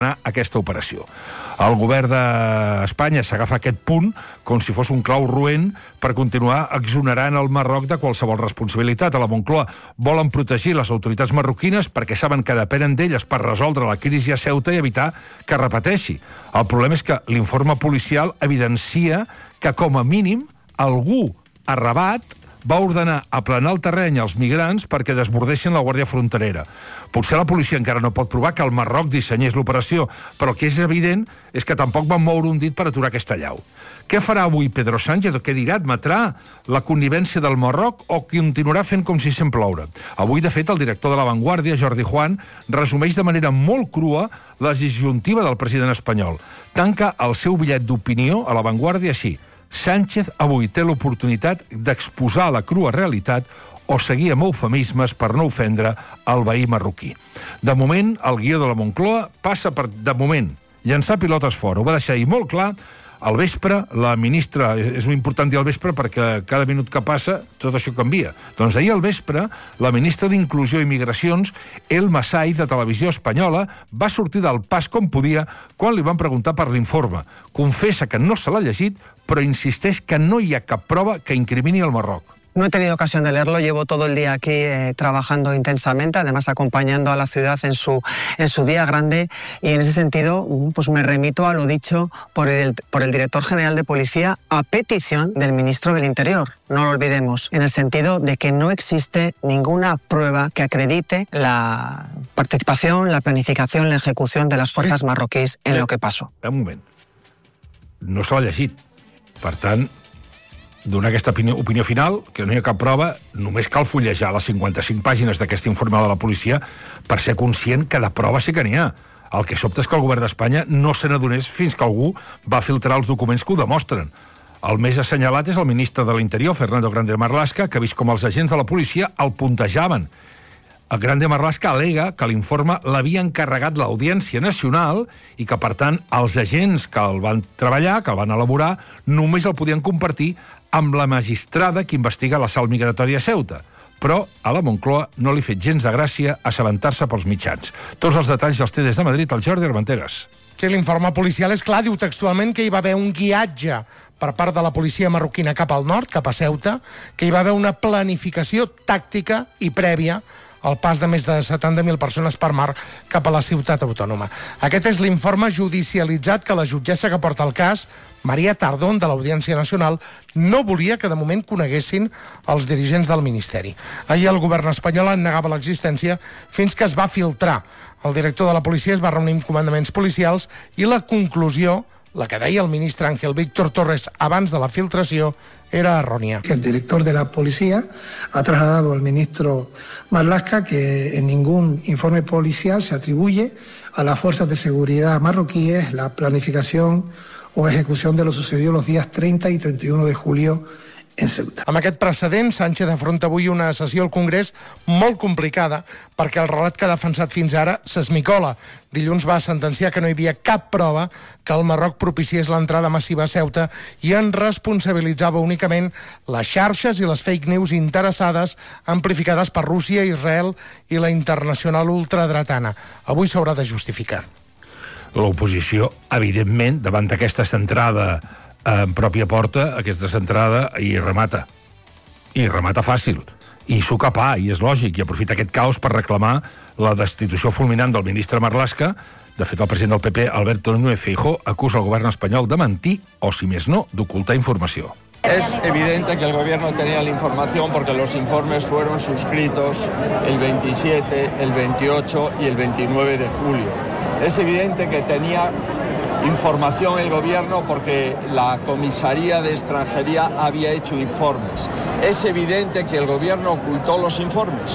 aquesta operació. El govern d'Espanya s'agafa aquest punt com si fos un clau roent per continuar exonerant el Marroc de qualsevol responsabilitat. A la Moncloa volen protegir les autoritats marroquines perquè saben que depenen d'elles per resoldre la crisi a Ceuta i evitar que es repeteixi. El problema és que l'informe policial evidencia que, com a mínim, algú a Rabat va ordenar aplanar el terreny als migrants perquè desbordessin la Guàrdia Fronterera. Potser la policia encara no pot provar que el Marroc dissenyés l'operació, però el que és evident és que tampoc van moure un dit per aturar aquesta allau. Què farà avui Pedro Sánchez o què dirà? Admetrà la connivència del Marroc o continuarà fent com si sempre ploure? Avui, de fet, el director de La Vanguardia, Jordi Juan, resumeix de manera molt crua la disjuntiva del president espanyol. Tanca el seu bitllet d'opinió a La Vanguardia així: Sánchez avui té l'oportunitat d'exposar la crua realitat o seguir amb eufemismes per no ofendre el veí marroquí. De moment, el guió de la Moncloa passa per, de moment, llançar pilotes fora. Ho va deixar ahir molt clar. Al vespre, la ministra... És important dir al vespre perquè cada minut que passa tot això canvia. Doncs ahir al vespre, la ministra d'Inclusió i Migracions, Elma Saiz, de Televisió Espanyola, va sortir del pas com podia quan li van preguntar per l'informe. Confessa que no se l'ha llegit, però insisteix que no hi ha cap prova que incrimini el Marroc. No he tenido ocasión de leerlo, llevo todo el día aquí trabajando intensamente, además acompañando a la ciudad en su día grande, y en ese sentido pues me remito a lo dicho por el director general de Policía a petición del ministro del Interior. No lo olvidemos, en el sentido de que no existe ninguna prueba que acredite la participación, la planificación, la ejecución de las fuerzas marroquíes en lo que pasó. Un moment. No se l'ha llegit. Per tant, donar aquesta opinió final, que no hi ha cap prova, només cal fullejar les 55 pàgines d'aquest informe de la policia per ser conscient que de prova sí que n'hi ha. El que sobta és que el govern d'Espanya no se n'adonés fins que algú va filtrar els documents que ho demostren. El més assenyalat és el ministre de l'Interior, Fernando Grande Marlaska, que ha vist com els agents de la policia el puntejaven. El Grande Marlaska al·lega que l'informe l'havia encarregat l'Audiència Nacional i que, per tant, els agents que el van treballar, que el van elaborar, només el podien compartir amb la magistrada que investiga l'assalt migratori a Ceuta. Però a la Moncloa no li ha fet gens de gràcia assabentar-se pels mitjans. Tots els detalls els té des de Madrid el Jordi Armenteres. Sí, l'informe policial és clar, diu textualment que hi va haver un guiatge per part de la policia marroquina cap al nord, cap a Ceuta, que hi va haver una planificació tàctica i prèvia al pas de més de 70.000 persones per mar cap a la ciutat autònoma. Aquest és l'informe judicialitzat que la jutgessa que porta el cas, Maria Tardón, de l'Audiència Nacional, no volia que de moment coneguessin els dirigents del Ministeri. Ahir el govern espanyol en negava l'existència fins que es va filtrar. El director de la policia es va reunir amb comandaments policials i la conclusió, la que deia el ministre Ángel Víctor Torres abans de la filtració, era errònia. El director de la policía ha trasladado al ministro Marlaska que en ningún informe policial se atribuye a las fuerzas de seguridad marroquíes la planificación o ejecución de lo sucedido los días 30 y 31 de julio en Ceuta. Amb aquest precedent, Sánchez afronta avui una sessió al Congrés molt complicada perquè el relat que ha defensat fins ara s'esmicola. Dilluns va sentenciar que no hi havia cap prova que el Marroc propiciés l'entrada massiva a Ceuta i en responsabilitzava únicament les xarxes i les fake news interessades amplificades per Rússia, Israel i la internacional ultradretana. Avui s'haurà de justificar. L'oposició, evidentment, davant d'aquesta centrada en pròpia porta, aquesta centrada, i remata. I remata fàcil. I s'ho capà, i és lògic, i aprofita aquest caos per reclamar la destitució fulminant del ministre Marlaska. De fet, el president del PP, Alberto Núñez Feijóo, acusa el govern espanyol de mentir o, si més no, d'ocultar informació. Es evidente que el gobierno tenía la información porque los informes fueron suscritos el 27, el 28 y el 29 de julio. Es evidente que tenía información el gobierno porque la comisaría de extranjería había hecho informes. Es evidente que el gobierno ocultó los informes.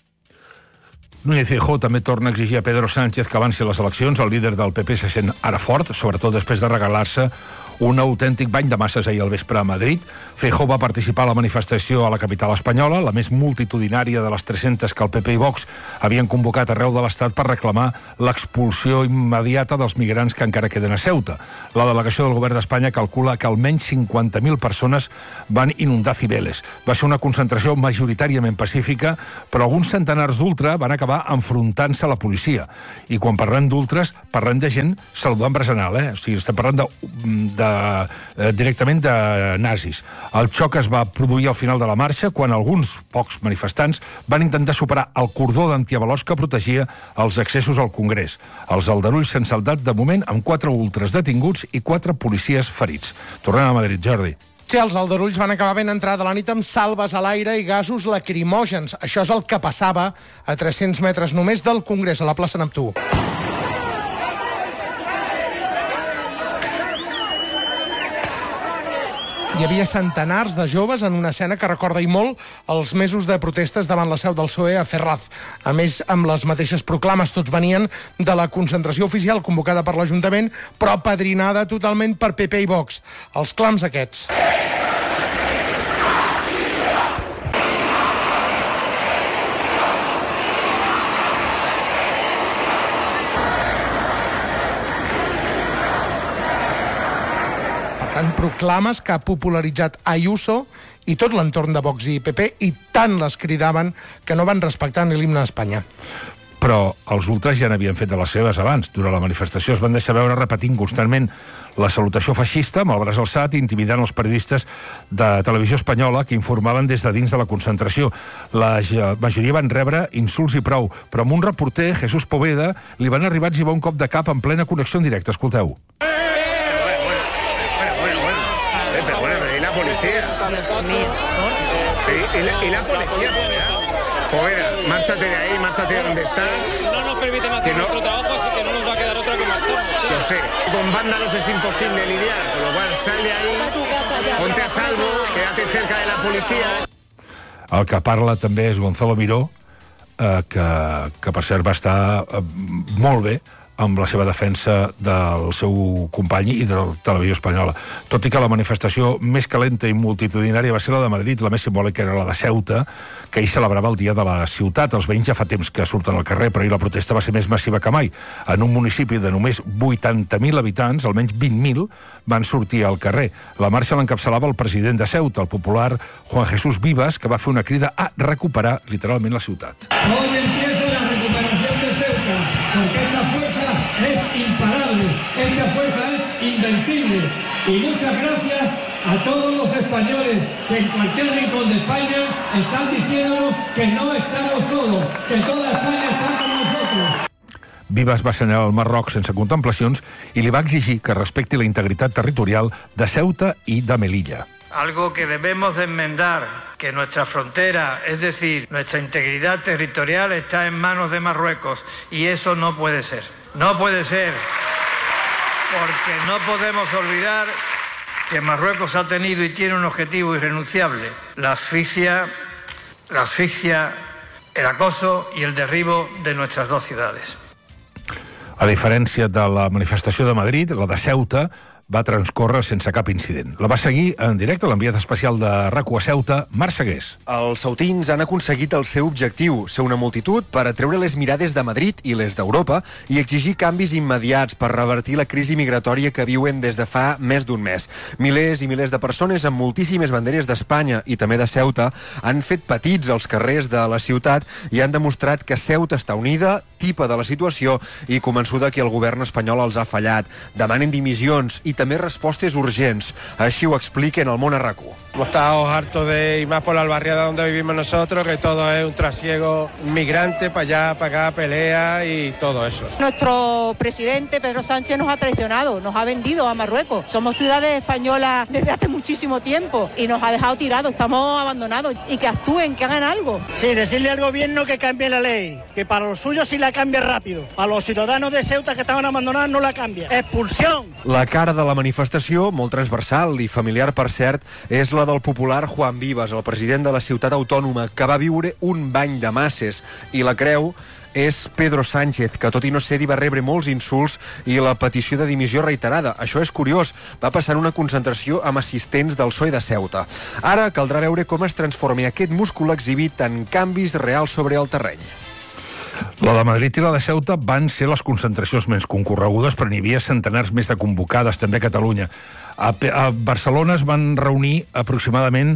Núñez Feijóo també torna a exigir a Pedro Sánchez que avanci les eleccions. El líder del PP se sent ara fort, sobretot després de regalar-se un autèntic bany de masses ahir al vespre a Madrid. Feijóo va participar a la manifestació a la capital espanyola, la més multitudinària de les 300 que el PP i Vox havien convocat arreu de l'Estat per reclamar l'expulsió immediata dels migrants que encara queden a Ceuta. La delegació del govern d'Espanya calcula que almenys 50.000 persones van inundar Cibeles. Va ser una concentració majoritàriament pacífica, però alguns centenars d'ultra van acabar acabar enfrontant-se a la policia. I quan parlem d'ultres, parlem de gent saludant braçanal, O sigui, estem parlant directament de nazis. El xoc es va produir al final de la marxa quan alguns pocs manifestants van intentar superar el cordó d'antiavalots que protegia els accessos al Congrés. Els aldarulls s'han saldat de moment amb 4 ultres detinguts i 4 policies ferits. Tornem a Madrid, Jordi. Sí, els aldarulls van acabar ben entrada la nit amb salves a l'aire i gasos lacrimògens. Això és el que passava a 300 metres només del Congrés, a la plaça Neptú. Hi havia centenars de joves en una escena que recorda i molt els mesos de protestes davant la seu del PSOE a Ferraz. A més, amb les mateixes proclames, tots venien de la concentració oficial convocada per l'Ajuntament, però padrinada totalment per PP i Vox. Els clams aquests. Proclames que ha popularitzat Ayuso i tot l'entorn de Vox i PP, i tant les cridaven que no van respectar ni l'himne d'Espanya. Però els ultras ja n'havien fet de les seves abans. Durant la manifestació es van deixar veure repetint constantment la salutació feixista amb el braç alçat, intimidant els periodistes de Televisió Espanyola que informaven des de dins de la concentració. La majoria van rebre insults i prou, però amb un reporter, Jesús Poveda, li van arribar a exhibir un cop de cap en plena connexió en directe. Escolteu. Y la policía, Poveda, márchate de ahí, márchate de donde estás. No nos permiten hacer nuestro trabajo, así que no nos va a quedar otra que marcharnos. Lo sé, con vándalos es imposible lidiar, con lo cual sal de ahí, ponte a salvo, quédate cerca de la policía. El que parla també és Gonzalo Miró, que per cert va estar molt bé amb la seva defensa del seu company i de la Televisió Espanyola. Tot i que la manifestació més calenta i multitudinària va ser la de Madrid, la més simbòlica era la de Ceuta, que ahir celebrava el dia de la ciutat. Els veïns ja fa temps que surten al carrer, però ahir la protesta va ser més massiva que mai. En un municipi de només 80.000 habitants, almenys 20.000 van sortir al carrer. La marxa l'encapçalava el president de Ceuta, el popular Juan Jesús Vivas, que va fer una crida a recuperar literalment la ciutat. Hoy empieza la recuperación de Ceuta, porque esta fuerza es imparable, esta fuerza es invencible. Y muchas gracias a todos los españoles que en cualquier rincón de España están diciéndonos que no estamos solos, que toda España está con nosotros. Vivas va assenyalar el Marroc sense contemplacions i li va exigir que respecti la integritat territorial de Ceuta i de Melilla. Algo que debemos de enmendar, que nuestra frontera, es decir, nuestra integridad territorial está en manos de Marruecos, y eso no puede ser. No puede ser, porque no podemos olvidar que Marruecos ha tenido y tiene un objetivo irrenunciable: la asfixia, el acoso y el derribo de nuestras dos ciudades. A diferència de la manifestació de Madrid, la de Ceuta va transcórrer sense cap incident. La va seguir en directe l'enviat especial de RAC1 a Ceuta, Marc Segués. Els ceutins han aconseguit el seu objectiu, ser una multitud per atreure les mirades de Madrid i les d'Europa i exigir canvis immediats per revertir la crisi migratòria que viuen des de fa més d'un mes. Milers i milers de persones amb moltíssimes banderes d'Espanya i també de Ceuta han fet petits els carrers de la ciutat i han demostrat que Ceuta està unida, tipa de la situació i convençuda que el govern espanyol els ha fallat. Demanen dimissions i també respostes urgents. Així ho expliquen al món a RAC1. Estamos hartos de, y más por la albarriada donde vivimos nosotros, que todo es un trasiego migrante para allá, para acá, pelea y todo eso. Nuestro presidente Pedro Sánchez nos ha traicionado, nos ha vendido a Marruecos. Somos ciudades españolas desde hace muchísimo tiempo y nos ha dejado tirados, estamos abandonados, y que actúen, que hagan algo. Sí, decirle al gobierno que cambie la ley, que para los suyos sí la cambie rápido. A los ciudadanos de Ceuta que estaban abandonados no la cambia. Expulsión. La cara de la manifestació, molt transversal i familiar per cert, és la del popular Juan Vivas, el president de la ciutat autònoma, que va viure un bany de masses, i la creu és Pedro Sánchez, que tot i no ser-hi va rebre molts insults i la petició de dimissió reiterada. Això és curiós, va passar una concentració amb assistents del PSOE de Ceuta. Ara caldrà veure com es transforma aquest múscul exhibit en canvis reals sobre el terreny. La de Madrid i la de Ceuta van ser les concentracions menys concorregudes, però n'hi havia centenars més de convocades, també a Catalunya. A Barcelona es van reunir aproximadament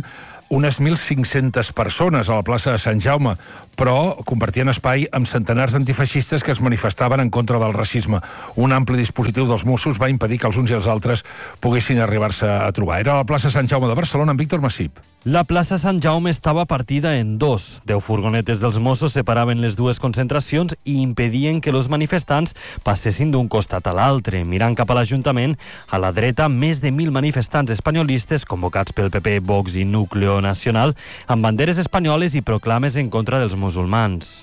unes 1.500 persones a la plaça de Sant Jaume, però compartien espai amb centenars d'antifeixistes que es manifestaven en contra del racisme. Un ampli dispositiu dels Mossos va impedir que els uns i els altres poguessin arribar-se a trobar. Era a la plaça Sant Jaume de Barcelona amb Víctor Massip. La plaça Sant Jaume estava partida en dos. 10 furgonetes dels Mossos separaven les dues concentracions i impedien que els manifestants passessin d'un costat a l'altre. Mirant cap a l'Ajuntament, a la dreta, més de 1.000 manifestants espanyolistes convocats pel PP, Vox i Núcleo Nacional amb banderes espanyoles i proclames en contra dels musulmans.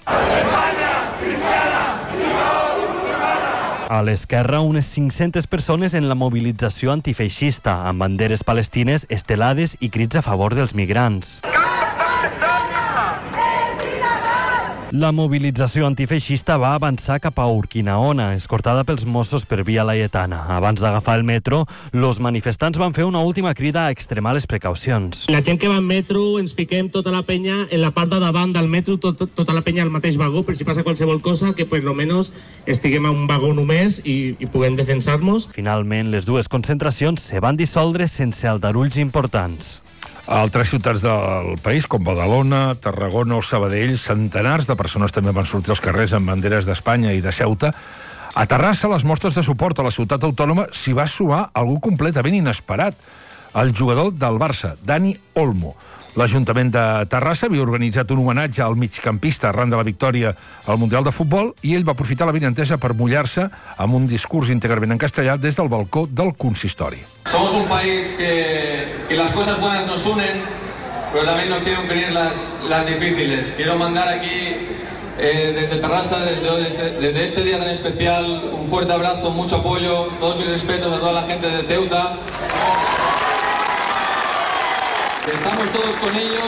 A l'esquerra, unes 500 persones en la mobilització antifeixista, amb banderes palestines estelades i crits a favor dels migrants. La mobilització antifeixista va avançar cap a Urquinaona, escortada pels Mossos per Via Laietana. Abans d'agafar el metro, els manifestants van fer una última crida a extremar les precaucions. La gent que va en metro ens fiquem tota la penya en la part de davant del metro, tota la penya al mateix vagó, per si passa qualsevol cosa, que per lo menos estiguem a un vagó només i puguem defensar-nos. Finalment, les dues concentracions se van dissoldre sense aldarulls importants. A altres ciutats del país, com Badalona, Tarragona o Sabadell, centenars de persones també van sortir als carrers amb banderes d'Espanya i de Ceuta. A Terrassa, les mostres de suport a la ciutat autònoma s'hi va sumar algú completament inesperat, el jugador del Barça, Dani Olmo. L'Ajuntament de Terrassa havia organitzat un homenatge al migcampista arran de la victòria al Mundial de Futbol i ell va aprofitar l'avinentesa per mullar-se amb un discurs íntegrament en castellà des del balcó del consistori. Somos un país que las cosas buenas nos unen, pero también nos tienen que unir las difíciles. Quiero mandar aquí, desde Terrassa, desde este día tan especial, un fuerte abrazo, mucho apoyo, todos mis respetos a toda la gente de Ceuta. Estamos todos con ellos.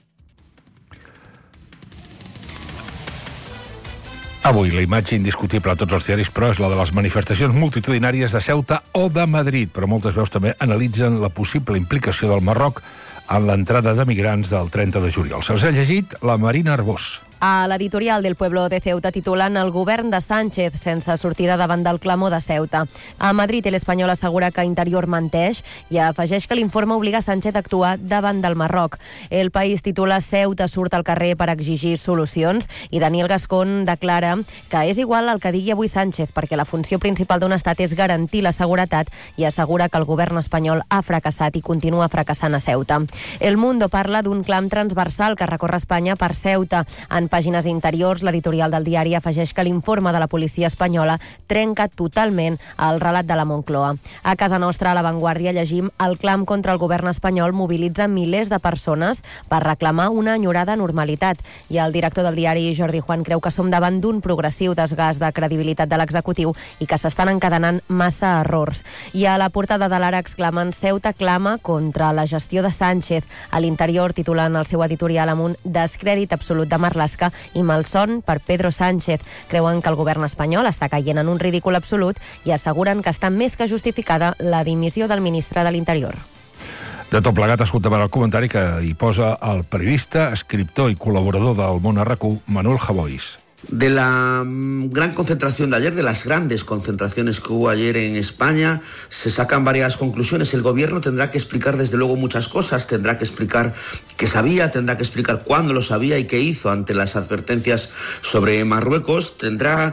Avui la imatge indiscutible a tots els diaris, però, és la de les manifestacions multitudinàries de Ceuta o de Madrid, però moltes veus també analitzen la possible implicació del Marroc en l'entrada de migrants del 30 de juliol. Se'ls ha llegit la Marina Arbós. A l'editorial del Pueblo de Ceuta titulen el govern de Sánchez sense sortida davant del clamor de Ceuta. A Madrid l'Espanyol assegura que Interior menteix i afegeix que l'informe obliga Sánchez a actuar davant del Marroc. El País titula Ceuta surt al carrer per exigir solucions i Daniel Gascón declara que és igual el que digui avui Sánchez perquè la funció principal d'un estat és garantir la seguretat i assegura que el govern espanyol ha fracassat i continua fracassant a Ceuta. El Mundo parla d'un clam transversal que recorre Espanya per Ceuta. En pàgines interiors, l'editorial del diari afegeix que l'informe de la policia espanyola trenca totalment el relat de la Moncloa. A casa nostra, a La Vanguardia, llegim el clam contra el govern espanyol mobilitza milers de persones per reclamar una enyorada normalitat. I el director del diari, Jordi Juan, creu que som davant d'un progressiu desgast de credibilitat de l'executiu i que s'estan encadenant massa errors. I a la portada de l'Ara exclamen Ceuta clama contra la gestió de Sánchez. A l'Interior titulen el seu editorial amb un descrèdit absolut de Marlaska i malson per Pedro Sánchez. Creuen que el govern espanyol està caient en un ridícul absolut i asseguren que està més que justificada la dimissió del ministre de l'Interior. De tot plegat, escoltem el comentari que hi posa el periodista, escriptor i col·laborador del Món RQ, Manuel Javois. De la gran concentración de ayer, de las grandes concentraciones que hubo ayer en España, se sacan varias conclusiones. El gobierno tendrá que explicar desde luego muchas cosas, tendrá que explicar qué sabía, tendrá que explicar cuándo lo sabía y qué hizo ante las advertencias sobre Marruecos, tendrá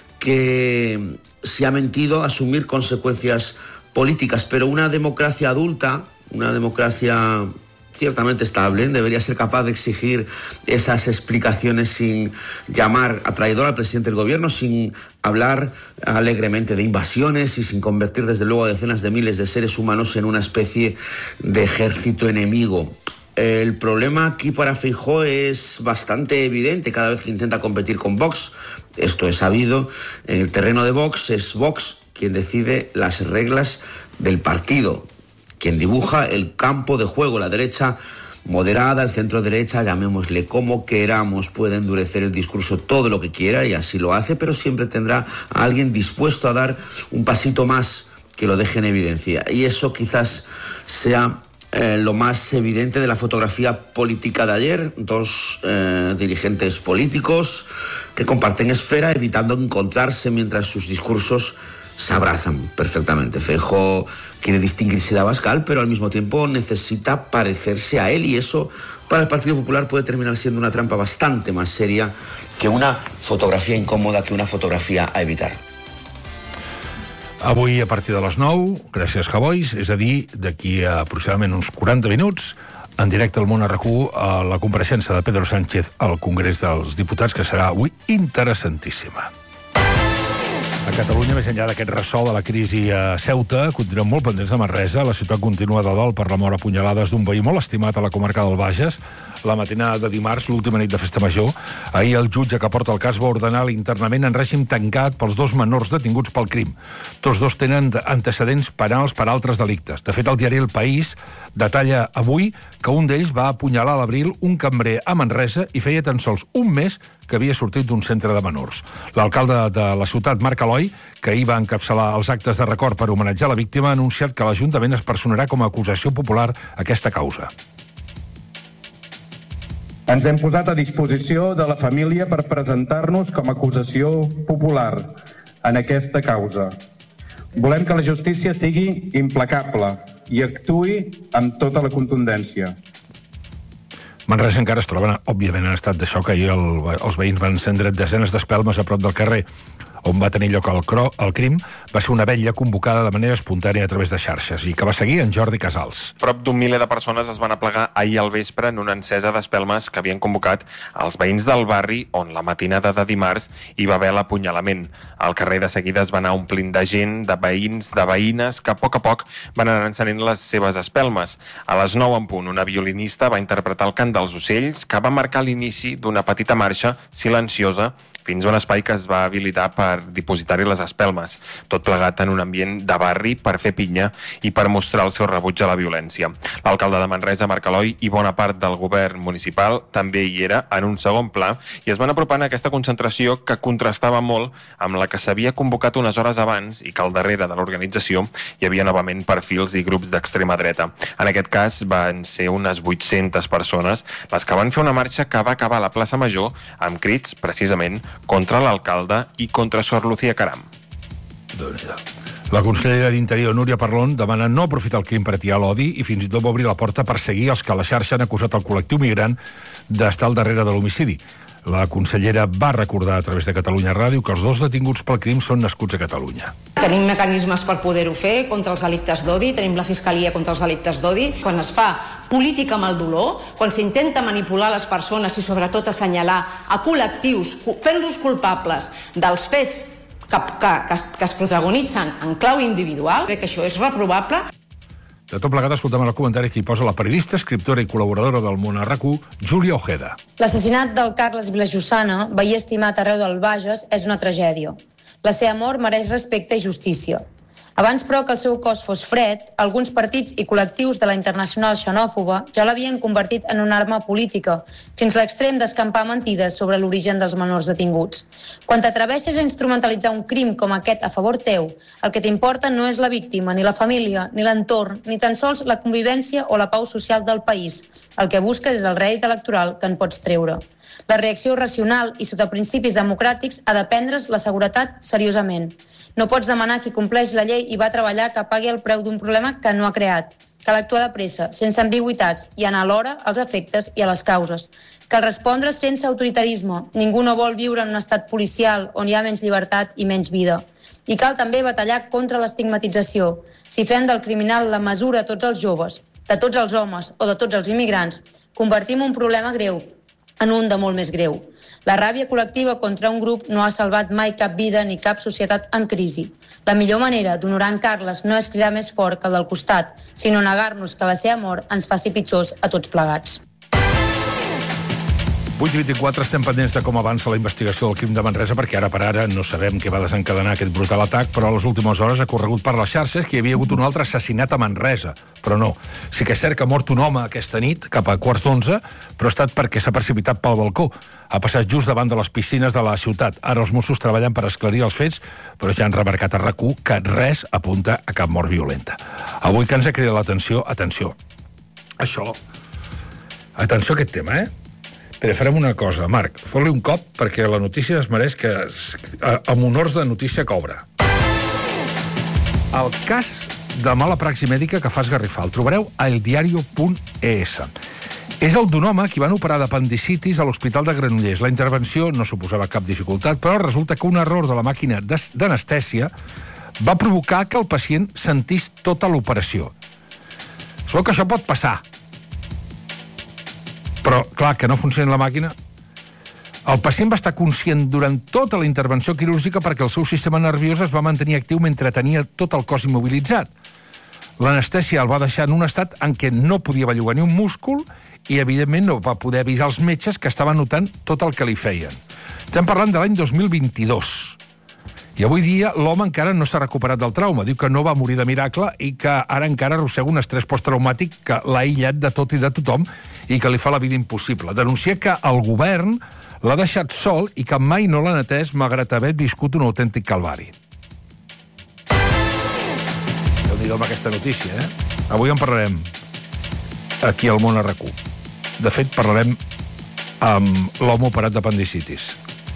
que, si ha mentido, asumir consecuencias políticas, pero una democracia adulta, una democracia ciertamente estable, debería ser capaz de exigir esas explicaciones sin llamar a traidor al presidente del gobierno, sin hablar alegremente de invasiones y sin convertir desde luego a decenas de miles de seres humanos en una especie de ejército enemigo. El problema aquí para Feijóo es bastante evidente cada vez que intenta competir con Vox. Esto es sabido. En el terreno de Vox es Vox quien decide las reglas del partido, quien dibuja el campo de juego. La derecha moderada, el centro derecha, llamémosle como queramos, puede endurecer el discurso todo lo que quiera y así lo hace, pero siempre tendrá a alguien dispuesto a dar un pasito más que lo deje en evidencia. Y eso quizás sea lo más evidente de la fotografía política de ayer. Dos dirigentes políticos que comparten esfera, evitando encontrarse mientras sus discursos se abrazan perfectamente. Feijóo quiere distinguirse de Abascal, pero al mismo tiempo necesita parecerse a él, y eso para el Partido Popular puede terminar siendo una trampa bastante más seria que una fotografia incòmoda, que una fotografia a evitar. Avui, a partir de les 9, gràcies, Javois, és a dir, d'aquí a aproximadament uns 40 minuts, en directe al Món a RAC1, a la compareixença de Pedro Sánchez al Congrés dels Diputats, que serà avui interessantíssima. A Catalunya, més enllà d'aquest ressò de la crisi a Ceuta, continuem molt pendents de Manresa. La ciutat continua de dol per la mort a punyalades d'un veí molt estimat a la comarca del Bages. La matinada de dimarts, l'última nit de festa major, ahir el jutge que porta el cas va ordenar l'internament en règim tancat pels dos menors detinguts pel crim. Tots dos tenen antecedents penals per altres delictes. De fet, el diari El País detalla avui que un d'ells va apunyalar a l'abril un cambrer a Manresa i feia tan sols un mes que havia sortit d'un centre de menors. L'alcalde de la ciutat, Marc Aloi, que ahir va encapçalar els actes de record per homenatjar la víctima, ha anunciat que l'Ajuntament es personarà com a acusació popular a aquesta causa. Ens hem posat a disposició de la família per presentar-nos com a acusació popular en aquesta causa. Volem que la justícia sigui implacable i actuï amb tota la contundència. Manresa encara es troben, òbviament, en estat de xoc. Ahir els veïns van encendre desenes d'espelmes a prop del carrer on va tenir lloc el crim. Va ser una vetlla convocada de manera espontània a través de xarxes i que va seguir en Jordi Casals. Prop d'un miler de persones es van aplegar ahir al vespre en una encesa d'espelmes que havien convocat els veïns del barri on la matinada de dimarts hi va haver l'apunyalament. Al carrer de seguida es va anar omplint de gent, de veïns, de veïnes, que a poc van anar encenent les seves espelmes. A les 9 en punt, una violinista va interpretar el cant dels ocells, que va marcar l'inici d'una petita marxa silenciosa fins a un espai que es va habilitar per dipositar-hi les espelmes, tot plegat en un ambient de barri per fer pinya i per mostrar el seu rebuig a la violència. L'alcalde de Manresa, Marc Aloi, i bona part del govern municipal també hi era en un segon pla i es van apropar a aquesta concentració que contrastava molt amb la que s'havia convocat unes hores abans i que al darrere de l'organització hi havia novament perfils i grups d'extrema dreta. En aquest cas van ser unes 800 persones les que van fer una marxa que va acabar a la plaça Major amb crits, precisament, contra l'alcalde i contra Sor Lucía Caram. La consellera d'Interior, Núria Parlon, demana no aprofitar el crim per atiar l'odi i fins i tot va obrir la porta per seguir els que a la xarxa han acusat el col·lectiu migrant d'estar al darrere de l'homicidi. La consellera va recordar a través de Catalunya Ràdio que els dos detinguts pel crim són nascuts a Catalunya. Tenim mecanismes per poder-ho fer contra els delictes d'odi, tenim la Fiscalia contra els delictes d'odi. Quan es fa política amb el dolor, quan s'intenta manipular les persones i sobretot assenyalar a col·lectius, fent-los culpables dels fets que es protagonitzen en clau individual, crec que això és reprovable. De tot plegat, escoltem el comentari que hi posa la periodista, escriptora i col·laboradora del Món a RAC1, Júlia Ojeda. L'assassinat del Carles Vilajussana, veí estimat arreu del Bages, és una tragèdia. La seva mort mereix respecte i justícia. Abans, però, que el seu cos fos fred, alguns partits i col·lectius de la internacional xenòfoba ja l'havien convertit en una arma política, fins a l'extrem d'escampar mentides sobre l'origen dels menors detinguts. Quan t'atreveixes a instrumentalitzar un crim com aquest a favor teu, el que t'importa no és la víctima, ni la família, ni l'entorn, ni tan sols la convivència o la pau social del país. El que busques és el rèdit electoral que en pots treure. La reacció racional i sota principis democràtics ha de prendre's la seguretat seriosament. No pots demanar qui compleix la llei i va treballar que pagui el preu d'un problema que no ha creat. Cal actuar de pressa, sense ambigüitats, i anar alhora als efectes i a les causes. Cal respondre sense autoritarisme. Ningú no vol viure en un estat policial on hi ha menys llibertat i menys vida. I cal també batallar contra l'estigmatització. Si fem del criminal la mesura de tots els joves, de tots els homes o de tots els immigrants, convertim un problema greu en un de molt més greu. La ràbia col·lectiva contra un grup no ha salvat mai cap vida ni cap societat en crisi. La millor manera d'honorar en Carles no és cridar més fort que el del costat, sinó negar-nos que la seva mort ens faci pitjors a tots plegats. 8:24, estem pendents de com avança la investigació del crim de Manresa, perquè ara per ara no sabem què va desencadenar aquest brutal atac, però a les últimes hores ha corregut per les xarxes que hi havia hagut un altre assassinat a Manresa. Però no. Sí que és cert que ha mort un home aquesta nit, cap a 11:15, però ha estat perquè s'ha precipitat pel balcó. Ha passat just davant de les piscines de la ciutat. Ara els Mossos treballen per esclarir els fets, però ja han remarcat a RAC1 que res apunta a cap mort violenta. Avui que ens ha cridat l'atenció, atenció a aquest tema, Però farem una cosa, Marc, fot-li un cop perquè la notícia es mereix que amb honors de notícia cobra. el cas de mala praxi mèdica que fa esgarrifar. El trobareu a eldiario.es. És el d'un home que van operar d'apendicitis a l'Hospital de Granollers. La intervenció no suposava cap dificultat, però resulta que un error de la màquina d'anestèsia va provocar que el pacient sentís tota l'operació. Es veu que això pot passar. Però, clar, que no funciona la màquina. El pacient va estar conscient durant tota la intervenció quirúrgica perquè el seu sistema nerviós es va mantenir actiu mentre tenia tot el cos immobilitzat. L'anestèsia el va deixar en un estat en què no podia bellugar ni un múscul i, evidentment, no va poder avisar els metges que estaven notant tot el que li feien. Estem parlant de l'any 2022. I avui dia l'home encara no s'ha recuperat del trauma. Diu que no va morir de miracle i que ara encara arrossega un estrès posttraumàtic que l'ha aïllat de tot i de tothom i que li fa la vida impossible. Denuncia que el govern l'ha deixat sol i que mai no l'han atès malgrat haver viscut un autèntic calvari. Déu-n'hi-do amb aquesta notícia, eh? Avui en parlarem aquí al Món RQ. De fet, parlarem amb l'home operat d'apendicitis.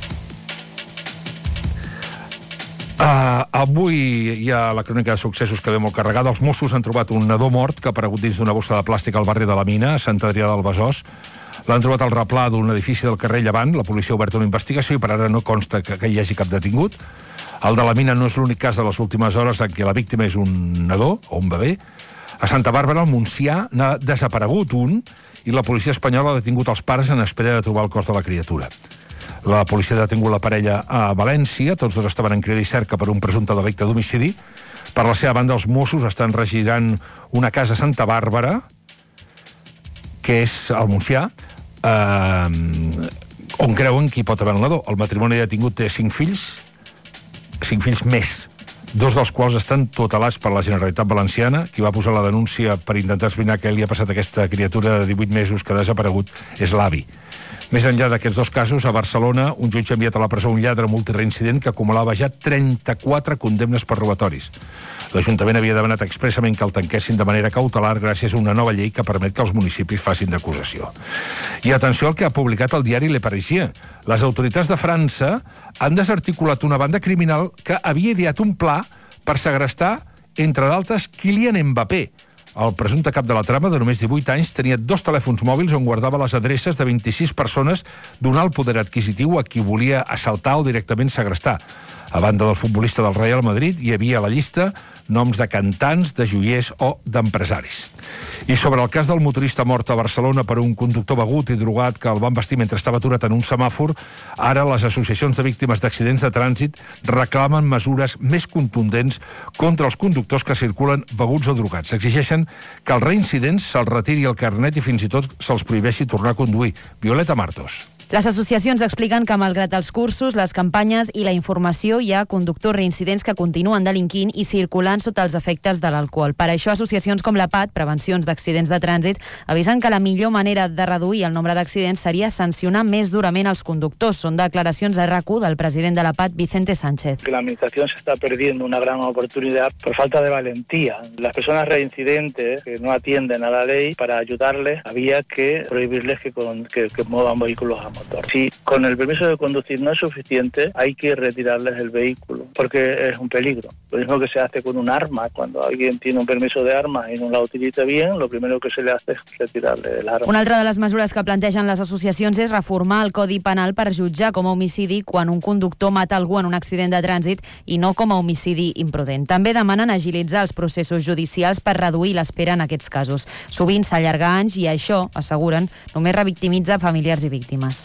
Avui hi ha la crònica de successos que ve molt carregada. Els Mossos han trobat un nadó mort que ha aparegut dins d'una bossa de plàstic al barri de la Mina, a Sant Adrià del Besòs. L'han trobat al replà d'un edifici del carrer Llevant. La policia ha obert una investigació i per ara no consta que hi hagi cap detingut. El de la Mina no és l'únic cas de les últimes hores en què la víctima és un nadó o un bebè. A Santa Bàrbara, al Montsià, n'ha desaparegut un i la policia espanyola ha detingut els pares en espera de trobar el cos de la criatura. La policia ha detingut la parella a València, tots dos estaven en crida i cerca per un presumpte delicte d'homicidi. Per la seva banda, els Mossos estan regirant una casa a Santa Bàrbara, que és al Montsià, on creuen que hi pot haver el nadó. El matrimoni detingut té 5 fills més, 2 dels quals estan tutelats per la Generalitat Valenciana. Qui va posar la denúncia per intentar esbrinar què li ha passat a aquesta criatura de 18 mesos que ha desaparegut és l'avi. Més enllà d'aquests 2 casos, a Barcelona, un jutge ha enviat a la presó un lladre multireincident que acumulava ja 34 condemnes per robatoris. L'Ajuntament havia demanat expressament que el tanquessin de manera cautelar gràcies a una nova llei que permet que els municipis facin d'acusació. I atenció al que ha publicat el diari Le Parisien. Les autoritats de França han desarticulat una banda criminal que havia ideat un pla per segrestar, entre d'altres, Kylian Mbappé. El presumpte cap de la trama, de només 18 anys, tenia 2 telèfons mòbils on guardava les adreces de 26 persones d'un alt poder adquisitiu a qui volia assaltar o directament segrestar. A banda del futbolista del Real Madrid, hi havia a la llista noms de cantants, de joiers o d'empresaris. I sobre el cas del motorista mort a Barcelona per un conductor begut i drogat que el van vestir mentre estava aturat en un semàfor, ara les associacions de víctimes d'accidents de trànsit reclamen mesures més contundents contra els conductors que circulen beguts o drogats. Exigeixen que als reincidents se'ls retiri el carnet i fins i tot se'ls prohibeixi tornar a conduir. Violeta Martos. Les associacions expliquen que, malgrat els cursos, les campanyes i la informació, hi ha conductors reincidents que continuen delinquint i circulant sota els efectes de l'alcohol. Per això, associacions com la PAT, Prevencions d'Accidents de Trànsit, avisen que la millor manera de reduir el nombre d'accidents seria sancionar més durament els conductors. Són declaracions a RAC1 del president de la PAT, Vicente Sánchez. Que la administración se está perdiendo una gran oportunidad por falta de valentía. Las personas reincidentes que no atienden a la ley, para ayudarles había que prohibirles que muevan vehículos a motor. Si con el permiso de conducir no es suficiente, hay que retirarles el vehículo, porque es un peligro. Lo mismo que se hace con un arma. Cuando alguien tiene un permiso de armas y no la utiliza bien, lo primero que se le hace es retirarle el arma. Una altra de les mesures que plantegen les associacions és reformar el Codi Penal per jutjar com a homicidi quan un conductor mata algú en un accident de trànsit i no com a homicidi imprudent. També demanen agilitzar els processos judicials per reduir l'espera en aquests casos. Sovint s'allarga anys i això, asseguren, només revictimitza familiars i víctimes.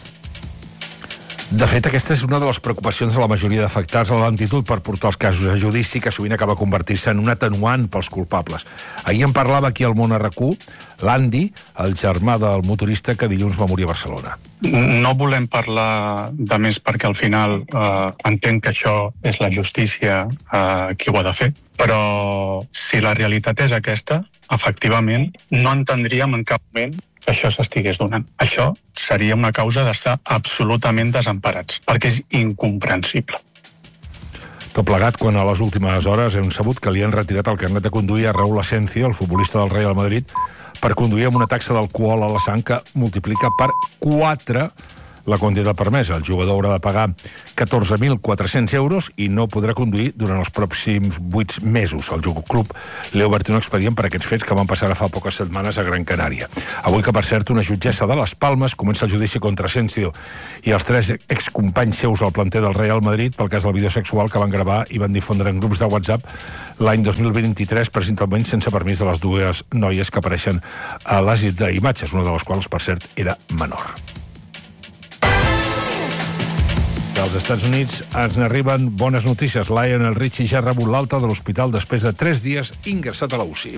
De fet, aquesta és una de les preocupacions de la majoria d'afectats a la lentitud per portar els casos a judici, que sovint acaba convertint-se en un atenuant pels culpables. Ahir en parlava aquí al Món RQ l'Andy, el germà del motorista que dilluns va morir a Barcelona. No volem parlar de més perquè al final entenc que això és la justícia qui ho ha de fer, però si la realitat és aquesta, efectivament, no entendríem en cap moment que això s'estigués donant. Això seria una causa d'estar absolutament desemparats, perquè és incomprensible. Tot plegat quan a les últimes hores hem sabut que li han retirat el carnet de conduir a Raúl Asencio, el futbolista del Real Madrid, per conduir amb una taxa d'alcohol a la sang que multiplica per 4 la quantitat permesa. El jugador haurà de pagar 14.400 euros i no podrà conduir durant els pròxims 8 mesos. El club li ha obert un expedient per aquests fets que van passar fa poques setmanes a Gran Canària. Avui que, per cert, una jutgessa de Les Palmes comença el judici contra Asensio i els 3 excompanys seus al planter del Real Madrid pel cas del vídeo sexual que van gravar i van difondre en grups de WhatsApp l'any 2023, presumptament sense permís de les 2 noies que apareixen a l'àsit d'imatges, una de les quals, per cert, era menor. Dels Estats Units ens n'arriben bones notícies. Lionel Richie ja ha rebut l'alta de l'hospital després de 3 dies ingressat a la UCI.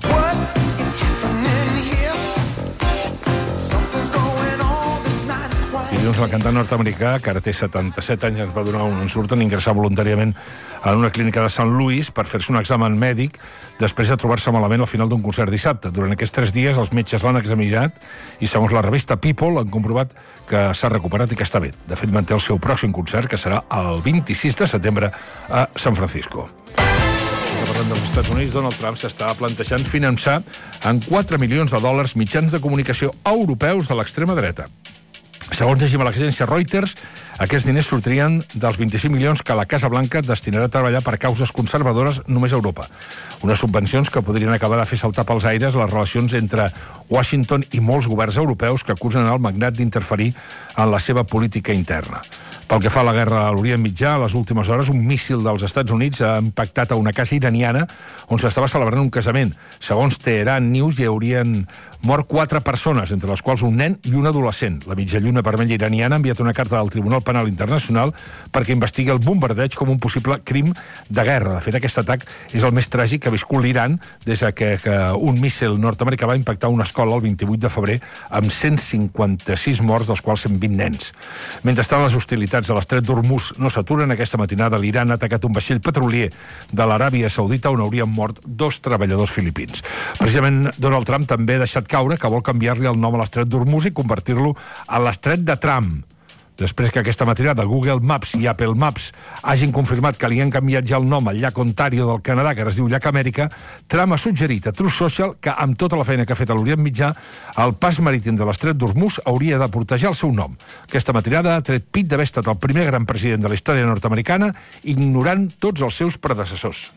Dilluns el cantant nord-americà, que ara té 77 anys, ens va donar un ensurt en ingressar voluntàriament en una clínica de Sant Louis per fer-se un examen mèdic després de trobar-se malament al final d'un concert dissabte. Durant aquests 3 dies els metges l'han examinat i, segons la revista People, han comprovat que s'ha recuperat i que està bé. De fet, manté el seu pròxim concert, que serà el 26 de setembre a San Francisco. Parlant dels Estats Units, Donald Trump s'està plantejant finançar en $4 milions mitjans de comunicació europeus de l'extrema dreta. Segons llegim a l'agència Reuters, aquests diners sortirien dels 25 milions que la Casa Blanca destinarà a treballar per causes conservadores només a Europa. Unes subvencions que podrien acabar de fer saltar pels aires les relacions entre Washington i molts governs europeus que acusen el magnat d'interferir en la seva política interna. Pel que fa a la guerra a l'Orient Mitjà, a les últimes hores un míssil dels Estats Units ha impactat a una casa iraniana on s'estava celebrant un casament. Segons Teheran News, hi haurien mort 4 persones, entre les quals un nen i un adolescent. La mitjalluna vermella iraniana ha enviat una carta al Tribunal Penal Internacional perquè investigui el bombardeig com un possible crim de guerra. De fet, aquest atac és el més tràgic que ha viscut l'Iran des que un míssil nord-americà va impactar una escola el 28 de febrer amb 156 morts, dels quals 120 nens. Mentrestant, les hostilitats a l'estret d'Hormuz no s'aturen. Aquesta matinada l'Iran ha atacat un vaixell petrolier de l'Aràbia Saudita on haurien mort 2 treballadors filipins. Precisament Donald Trump també ha deixat caure que vol canviar-li el nom a l'estret d'Hormuz i convertir-lo a l'estret de Trump. Després que aquesta matinada Google Maps i Apple Maps hagin confirmat que li han canviat ja el nom al llac Ontario del Canadà, que ara es diu llac Amèrica, Trump ha suggerit a Truth Social que, amb tota la feina que ha fet a l'Orient Mitjà, el pas marítim de l'estret d'Hormuz hauria de protejar el seu nom. Aquesta matinada ha tret pit d'haver estat el primer gran president de la història nord-americana, ignorant tots els seus predecessors.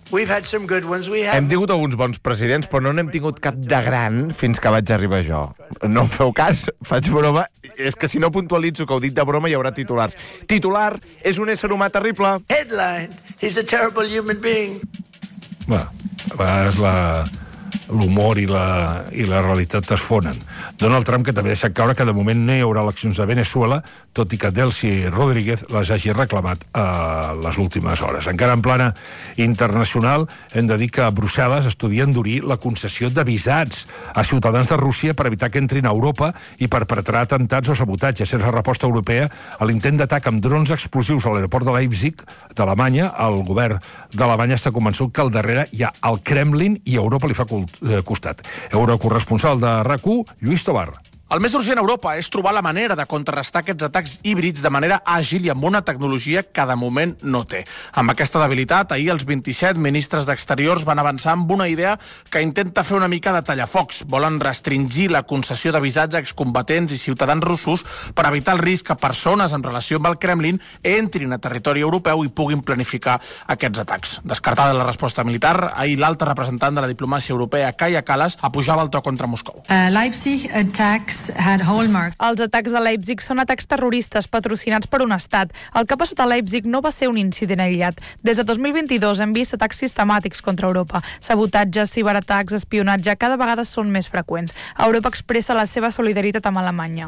Hem tingut alguns bons presidents, però no n'hem tingut cap de gran fins que vaig arribar jo. No em feu cas, faig broma. És que si no puntualitzo que ho dic de broma hi haurà titulars. Titular, és un ésser humà terrible. Headline, he's a terrible human being. Bé, a vegades l'humor i la realitat es fonen. Donald Trump, que també ha deixat caure que de moment no hi haurà eleccions a Venezuela, tot i que Delcy Rodríguez les hagi reclamat a les últimes hores. Encara en plana internacional, hem de dir que a Brussel·les estudien endurir la concessió de visats a ciutadans de Rússia per evitar que entrin a Europa i per perpetrar atemptats o sabotatges. És la resposta europea a l'intent d'atac amb drons explosius a l'aeroport de Leipzig, d'Alemanya. El govern d'Alemanya està convençut que al darrere hi ha el Kremlin i Europa li fa costat. Eurocorresponsal de RAC1, Lluís Tobar. El més urgent a Europa és trobar la manera de contrarrestar aquests atacs híbrids de manera àgil i amb una tecnologia que de moment no té. Amb aquesta debilitat, ahir els 27 ministres d'Exteriors van avançar amb una idea que intenta fer una mica de tallafocs. Volen restringir la concessió de visats a excombatents i ciutadans russos per evitar el risc que persones en relació amb el Kremlin entrin a territori europeu i puguin planificar aquests atacs. Descartada la resposta militar, ahir l'alta representant de la diplomàcia europea, Kaja Kallas, apujava el to contra Moscou. Leipzig attacks Els atacs de Leipzig són atacs terroristes patrocinats per un estat. El que ha passat a Leipzig no va ser un incident aïllat. Des de 2022 hem vist atacs sistemàtics contra Europa. Sabotatges, ciberatacs, espionatge, cada vegada són més freqüents. Europa expressa la seva solidaritat amb Alemanya.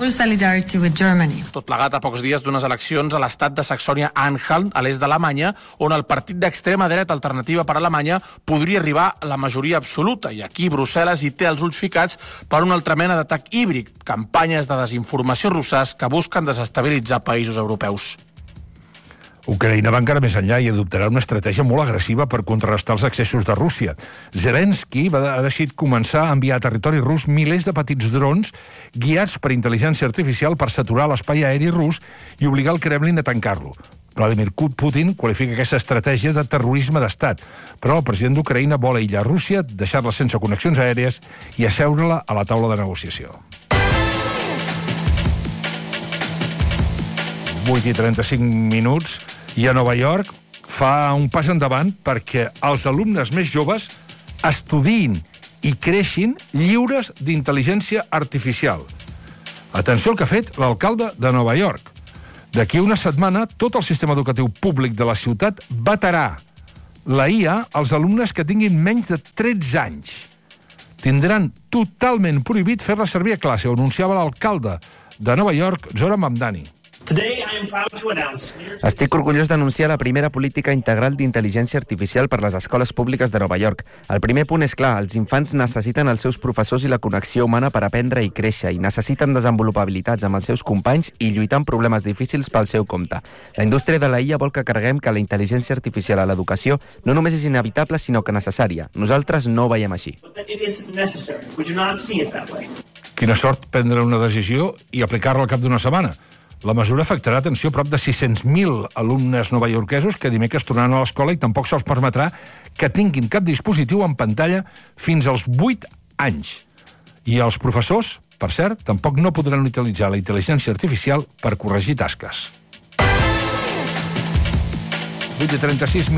Tot plegat a pocs dies d'unes eleccions a l'estat de Saxònia-Anhalt, a l'est d'Alemanya, on el partit d'extrema dreta Alternativa per Alemanya podria arribar a la majoria absoluta. I aquí Brussel·les hi té els ulls ficats per una altra mena d'atac híbrid, campanyes de desinformació russes que busquen desestabilitzar països europeus. Ucraïna va encara més enllà i adoptarà una estratègia molt agressiva per contrarrestar els excessos de Rússia. Zelensky ha decidit començar a enviar a territori rus milers de petits drons guiats per intel·ligència artificial per saturar l'espai aeri rus i obligar el Kremlin a tancar-lo. Vladimir Putin qualifica aquesta estratègia de terrorisme d'estat, però el president d'Ucraïna vol aïllar Rússia, deixar-la sense connexions aèries i asseure-la a la taula de negociació. 8:35, i a Nova York fa un pas endavant perquè els alumnes més joves estudiïn i creixin lliures d'intel·ligència artificial. Atenció al que ha fet l'alcalde de Nova York. D'aquí una setmana, tot el sistema educatiu públic de la ciutat vetarà la IA als alumnes que tinguin menys de 13 anys. Tindran totalment prohibit fer-la servir a classe, ho anunciava l'alcalde de Nova York, Zohran Mamdani. Estic orgullós d'anunciar la primera política integral d'intel·ligència artificial per les escoles públiques de Nova York. El primer punt és clar, els infants necessiten els seus professors i la connexió humana per aprendre i créixer, i necessiten desenvolupar habilitats amb els seus companys i lluitar amb problemes difícils pel seu compte. La indústria de la IA vol que carreguem que la intel·ligència artificial a l'educació no només és inevitable, sinó que necessària. Nosaltres no ho veiem així. Quina sort prendre una decisió i aplicar-la al cap d'una setmana. La mesura afectarà, atenció, prop de 600.000 alumnes novaiorquesos que dimecres tornaran a l'escola i tampoc se'ls permetrà que tinguin cap dispositiu en pantalla fins als 8 anys. I els professors, per cert, tampoc no podran utilitzar la intel·ligència artificial per corregir tasques. 8:36.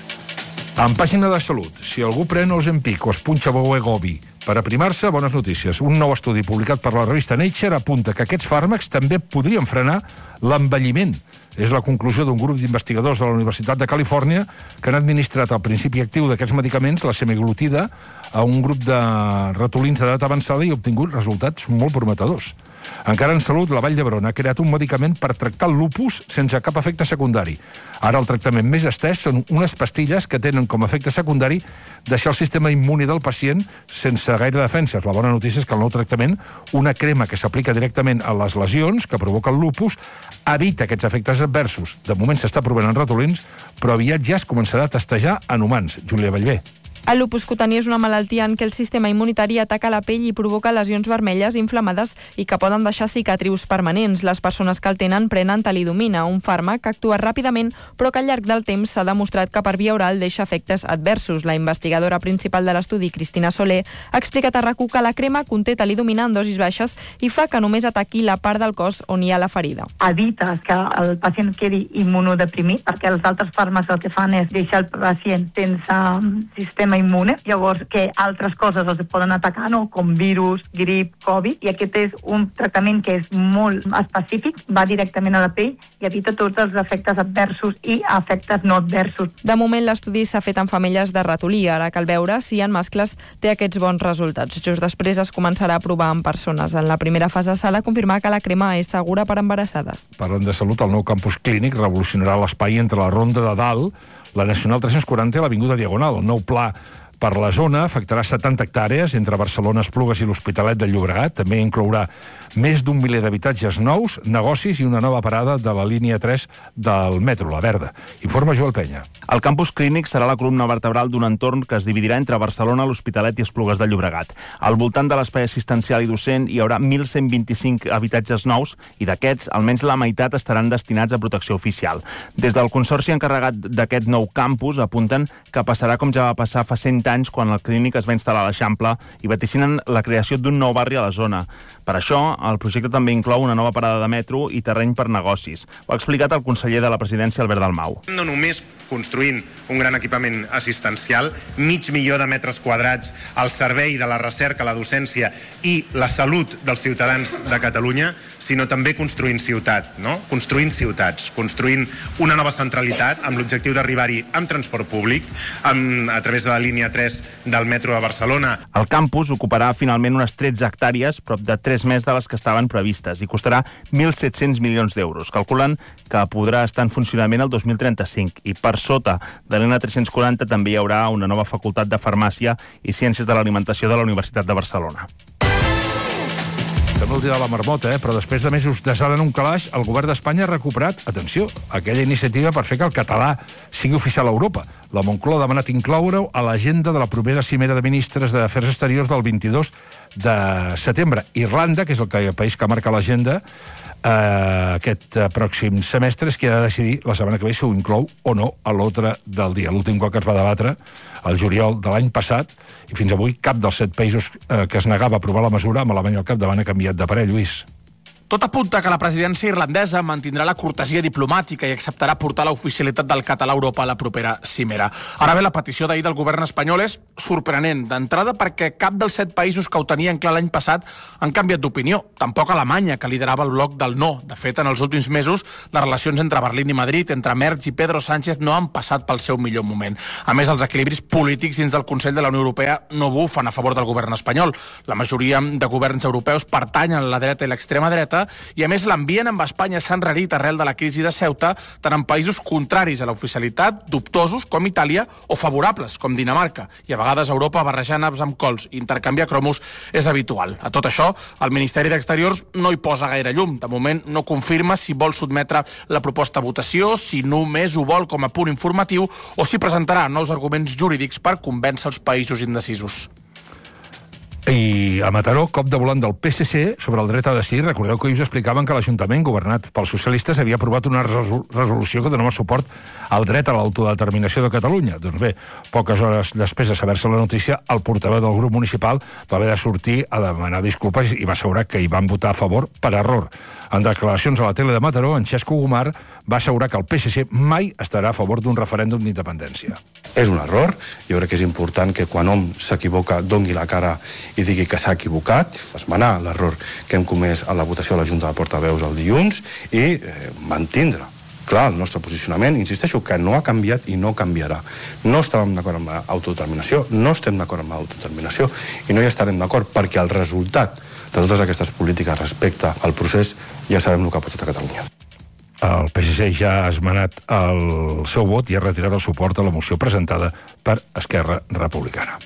En pàgina de salut, si algú pren Ozempic o es punxa Wegovy per aprimar-se, bones notícies. Un nou estudi publicat per la revista Nature apunta que aquests fàrmacs també podrien frenar l'envelliment. És la conclusió d'un grup d'investigadors de la Universitat de Califòrnia que han administrat el principi actiu d'aquests medicaments, la semaglutida, a un grup de ratolins d'edat avançada i ha obtingut resultats molt prometedors. Encara en salut, la Vall d'Hebron ha creat un medicament per tractar el lupus sense cap efecte secundari. Ara el tractament més estès són unes pastilles que tenen com a efecte secundari deixar el sistema immuni del pacient sense gaire defenses. La bona notícia és que el nou tractament, una crema que s'aplica directament a les lesions que provoca el lupus, evita aquests efectes adversos. De moment s'està provant en ratolins, però aviat ja es començarà a testejar en humans. Júlia Bellver. El lupus cutani és una malaltia en què el sistema immunitari ataca la pell i provoca lesions vermelles inflamades i que poden deixar cicatrius permanents. Les persones que el tenen prenen talidomina, un fàrmac que actua ràpidament però que al llarg del temps s'ha demostrat que per via oral deixa efectes adversos. La investigadora principal de l'estudi, Cristina Soler, ha explicat a RAC1 que la crema conté talidomina en dosis baixes i fa que només ataqui la part del cos on hi ha la ferida. Evita que el pacient quedi immunodeprimit, perquè els altres fàrmacs el que fan és deixar el pacient sense sistema immune, llavors que altres coses els poden atacar, no? Com virus, grip, Covid, i aquest és un tractament que és molt específic, va directament a la pell i evita tots els efectes adversos i efectes no adversos. De moment l'estudi s'ha fet en femelles de ratolí, ara cal veure si en mascles té aquests bons resultats. Just després es començarà a provar en persones. En la primera fase s'ha de confirmar que la crema és segura per embarassades. Parlant de salut, el nou campus clínic revolucionarà l'espai entre la Ronda de Dalt, la Nacional 340 i l'Avinguda Diagonal. El nou pla per la zona afectarà 70 hectàrees entre Barcelona, Esplugues i l'Hospitalet de Llobregat. També inclourà més d'un miler d'habitatges nous, negocis i una nova parada de la línia 3 del metro, la Verda. Informa Joel Penya. El campus clínic serà la columna vertebral d'un entorn que es dividirà entre Barcelona, l'Hospitalet i Esplugues de Llobregat. Al voltant de l'espai assistencial i docent hi haurà 1.125 habitatges nous i d'aquests, almenys la meitat estaran destinats a protecció oficial. Des del consorci encarregat d'aquest nou campus apunten que passarà com ja va passar fa 100 anys quan el clínic es va instal·lar a l'Eixample i vaticinen la creació d'un nou barri a la zona. Per això, el projecte també inclou una nova parada de metro i terreny per negocis. Ho ha explicat el conseller de la presidència, Albert Dalmau. No només construint un gran equipament assistencial, 500.000 de metres quadrats al servei de la recerca, la docència i la salut dels ciutadans de Catalunya, sinó també construint ciutat, no? Construint ciutats, construint una nova centralitat amb l'objectiu d'arribar-hi amb transport públic, a través de la línia 3 del metro de Barcelona. El campus ocuparà finalment unes 13 hectàrees, prop de 3 més de les que estaven previstes, i costarà 1.700 milions d'euros. Calculen que podrà estar en funcionament el 2035 i per sota de l'ENA 340 també hi haurà una nova facultat de farmàcia i ciències de l'alimentació de la Universitat de Barcelona. També el dia de la marmota, però després de mesos desada en un calaix, el govern d'Espanya ha recuperat, atenció, aquella iniciativa per fer que el català sigui oficial a Europa. La Moncloa ha demanat incloure-ho a l'agenda de la propera cimera de ministres d'Afers Exteriors del 22 de setembre. Irlanda, que és el país que marca l'agenda, aquest pròxim semestre, és qui ha de decidir la setmana que ve si ho inclou o no a l'ordre del dia. L'últim cop que es va debatre, el juliol de l'any passat, i fins avui cap dels 7 països que es negava a aprovar la mesura, amb Alemanya al capdavant, ha canviat de parer, Lluís. Tot apunta que la presidència irlandesa mantindrà la cortesia diplomàtica i acceptarà portar l'oficialitat del català a Europa a la propera cimera. Ara bé, la petició d'ahir del govern espanyol és sorprenent, d'entrada perquè cap dels 7 països que ho tenien clar l'any passat han canviat d'opinió. Tampoc Alemanya, que liderava el bloc del no. De fet, en els últims mesos, les relacions entre Berlín i Madrid, entre Merz i Pedro Sánchez, no han passat pel seu millor moment. A més, els equilibris polítics dins del Consell de la Unió Europea no bufen a favor del govern espanyol. La majoria de governs europeus pertanyen a la dreta i l'extrema dreta, i a més l'ambient amb Espanya s'ha enrarit arrel de la crisi de Ceuta, tant en països contraris a l'oficialitat, dubtosos com Itàlia, o favorables com Dinamarca. I a vegades a Europa barrejar naps amb cols i intercanviar cromos és habitual. A tot això, el Ministeri d'Exteriors no hi posa gaire llum. De moment no confirma si vol sotmetre la proposta a votació, si només ho vol com a punt informatiu o si presentarà nous arguments jurídics per convèncer els països indecisos. I a Mataró, cop de volant del PSC sobre el dret a decidir. Recordeu que ells explicaven que l'Ajuntament, governat pels socialistes, havia aprovat una resolució que donava suport al dret a l'autodeterminació de Catalunya. Doncs bé, poques hores després de saber-se la notícia, el portaveu del grup municipal va haver de sortir a demanar disculpes i va assegurar que hi van votar a favor per error. En declaracions a la tele de Mataró, en Xesco Gomar va assegurar que el PSC mai estarà a favor d'un referèndum d'independència. És un error. Jo crec que és important que quan hom s'equivoca dongui la cara i digui que s'ha equivocat, esmenar l'error que hem comès a la votació a la Junta de Portaveus el dilluns i mantindre clar el nostre posicionament. Insisteixo que no ha canviat i no canviarà. No estàvem d'acord amb l'autodeterminació, no estem d'acord amb l'autodeterminació i no hi estarem d'acord perquè el resultat de totes aquestes polítiques respecte al procés ja sabem el que ha passat a Catalunya. El PSC ja ha esmenat el seu vot i ha retirat el suport a la moció presentada per Esquerra Republicana.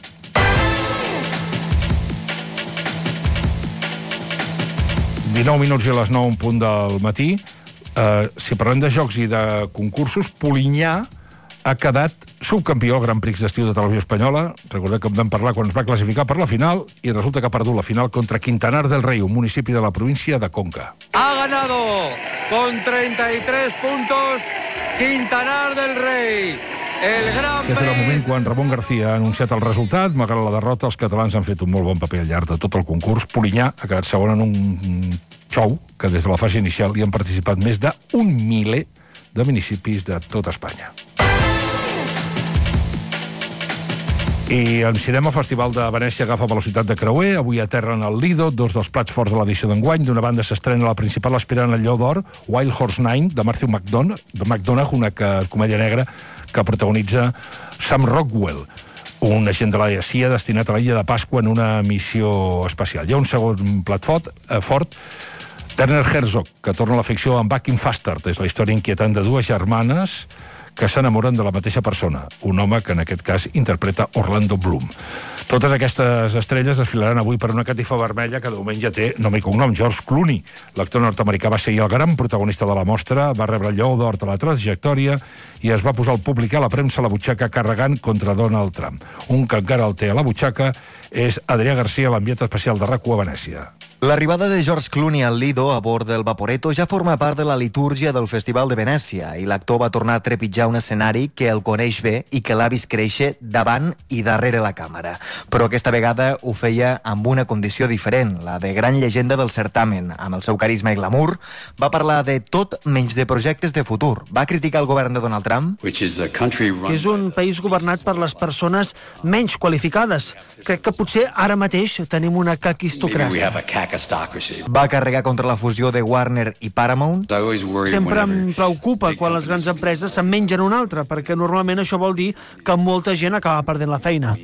...19 i a les 9 en punt del matí. Si parlem de jocs i de concursos, Polinyà ha quedat subcampió al Gran Prix d'estiu de Televisió Espanyola. Recordeu que en vam parlar quan es va classificar per la final i resulta que ha perdut la final contra Quintanar del Rei, un municipi de la província de Conca. Ha ganado con 33 puntos Quintanar del Rei. Aquest era el moment quan Ramon García ha anunciat el resultat. Malgrat la derrota, els catalans han fet un molt bon paper al llarg de tot el concurs. Polinyà ha quedat segon en un show que des de la fase inicial hi han participat més d'1 miler de municipis de tot Espanya. I en cinema, el Festival de Venècia agafa velocitat de creuer. Avui aterren al Lido, 2 dels plats forts de l'edició d'enguany. D'una banda s'estrena la principal aspirant al Lleó d'Or, Wild Horse 9, de Matthew McConaughey, una comèdia negra que protagonitza Sam Rockwell, un agent de la CIA destinat a l'illa de Pasqua en una missió espacial. Hi ha un segon plat fort, Werner Herzog, que torna a la ficció amb Back in Faster. És la història inquietant de 2 germanes que s'enamoren de la mateixa persona, un home que en aquest cas interpreta Orlando Bloom. Totes aquestes estrelles desfilaran avui per una catifa vermella que de moment ja té nom i cognom, George Clooney. L'actor nord-americà va ser el gran protagonista de la mostra, va rebre el Lleó d'Or de la trajectòria i es va posar al públic a la premsa a la butxaca carregant contra Donald Trump. Un que encara el té a la butxaca és Adrià Garcia, l'enviat especial de RAC1 a Venècia. L'arribada de George Clooney al Lido a bord del Vaporetto ja forma part de la litúrgia del Festival de Venècia i l'actor va tornar a trepitjar un escenari que el coneix bé i que l'ha vist créixer davant i darrere la càmera. Però aquesta vegada ho feia amb una condició diferent, la de gran llegenda del certamen. Amb el seu carisma i glamour, va parlar de tot menys de projectes de futur. Va criticar el govern de Donald Trump, que és un país governat per les persones menys qualificades. Crec que potser ara mateix tenim una caquistocràcia. Va carregar contra la fusió de Warner i Paramount. Sempre em preocupa quan les grans empreses se'n mengen una altra, perquè normalment això vol dir que molta gent acaba perdent la feina.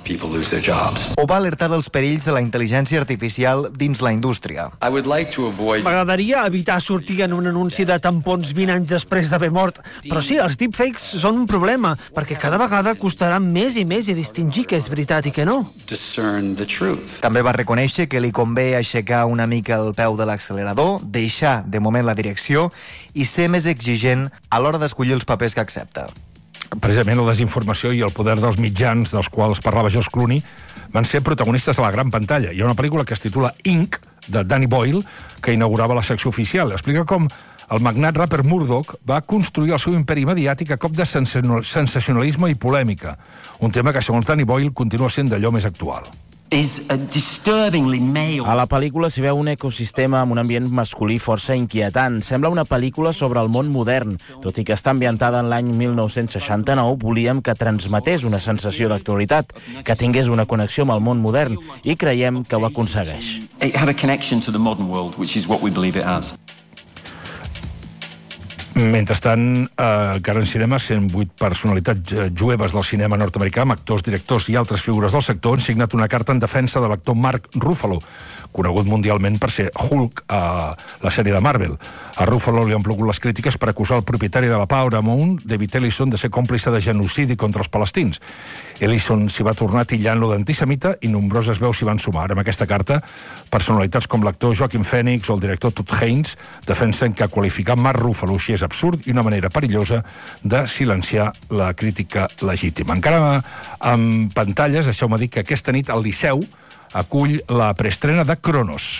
O va alertar dels perills de la intel·ligència artificial dins la indústria. M'agradaria evitar sortir en un anunci de tampons 20 anys després d'haver mort. Però sí, els deepfakes són un problema, perquè cada vegada costarà més i més distingir què és veritat i què no. També va reconèixer que li convé aixecar una mica el peu de l'accelerador, deixar de moment la direcció i ser més exigent a l'hora d'escollir els papers que accepta. Precisament la desinformació i el poder dels mitjans dels quals parlava George Clooney van ser protagonistes a la gran pantalla. Hi ha una pel·lícula que es titula Inc, de Danny Boyle, que inaugurava la secció oficial. Explica com el magnat rapper Murdoch va construir el seu imperi mediàtic a cop de sensacionalisme i polèmica, un tema que, segons Danny Boyle, continua sent d'allò més actual. A la pel·lícula s'hi veu un ecosistema amb un ambient masculí força inquietant. Sembla una pel·lícula sobre el món modern. Tot i que està ambientada en l'any 1969, volíem que transmetés una sensació d'actualitat, que tingués una connexió amb el món modern, i creiem que ho aconsegueix. Mentrestant, encara en cinema, 108 personalitats jueves del cinema nord-americà, amb actors, directors i altres figures del sector, han signat una carta en defensa de l'actor Mark Ruffalo, conegut mundialment per ser Hulk a la sèrie de Marvel. A Ruffalo li han plogut les crítiques per acusar el propietari de la Paramount, David Ellison, de ser còmplice de genocidi contra els palestins. Ellison s'hi va tornar tillant-lo d'antisemita i nombroses veus s'hi van sumar. Amb aquesta carta, personalitats com l'actor Joaquin Phoenix o el director Todd Haynes defensen que qualificar Mark Ruffalo així és absurd i una manera perillosa de silenciar la crítica legítima. Encara amb pantalles, deixeu-me dir que aquesta nit el Liceu acull la preestrena de Cronos.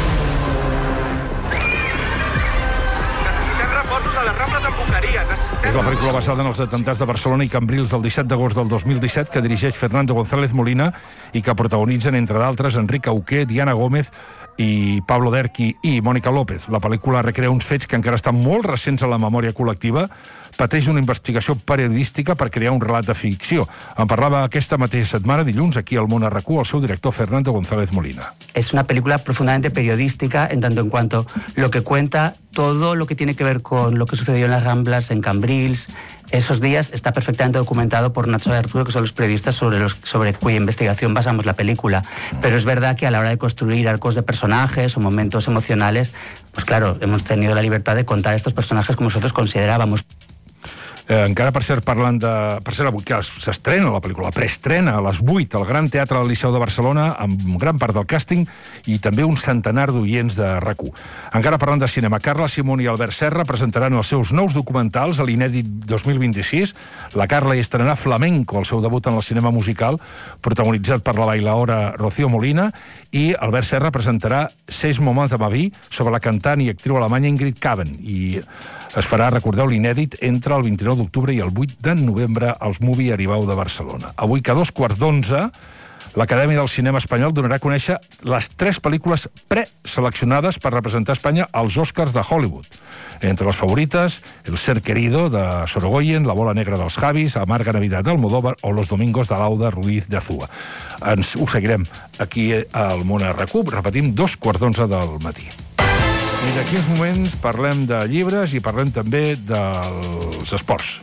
Necessitem reforços a les Rambles en Boqueria. És la pel·lícula basada en els atemptats de Barcelona i Cambrils del 17 d'agost del 2017 que dirigeix Fernando González Molina i que protagonitzen, entre d'altres, Enric Auqué, Diana Gómez i Pablo Derqui i Mònica López. La pel·lícula recrea uns fets que encara estan molt recents a la memòria col·lectiva, pateix una investigació periodística per crear un relat de ficció. En parlava aquesta mateixa setmana, dilluns, aquí al Món a RAC1, el seu director Fernando González Molina. Es una película profundamente periodística en tanto en cuanto lo que cuenta todo lo que tiene que ver con lo que sucedió en las Ramblas, en Cambrils. Esos días está perfectamente documentado por Nacho y Arturo, que son los periodistas sobre cuya investigación basamos la película. Pero es verdad que a la hora de construir arcos de personajes o momentos emocionales, pues claro, hemos tenido la libertad de contar estos personajes como nosotros considerábamos. Encara, per cert, parlant de... Per cert, avui que s'estrena la pel·lícula, la preestrena a les 8 al Gran Teatre del Liceu de Barcelona, amb gran part del càsting i també un centenar d'oients de RAC1. Encara parlant de cinema, Carla Simón i Albert Serra presentaran els seus nous documentals a l'Inèdit 2026. La Carla hi estrenarà Flamenco, el seu debut en el cinema musical, protagonitzat per la bailaora Rocío Molina, i Albert Serra presentarà 6 moments de ma vie sobre la cantant i actriu alemanya Ingrid Kaven, i es farà, recordeu, l'Inèdit entre el 29 d'octubre i el 8 de novembre als Movie Aribau de Barcelona. Avui, que a 2:15, l'Acadèmia del Cinema Espanyol donarà a conèixer les 3 pel·lícules preseleccionades per representar Espanya als Oscars de Hollywood. Entre les favorites, El ser querido, de Sorogoyen, La bola negra dels Javis, Amarga Navidad d'Almodóvar o Los domingos de Lauda Ruiz de Azúa. Ho seguirem aquí al Món a RAC1, repetim, 2:15 del matí. I d'aquí uns moments parlem de llibres i parlem també dels esports.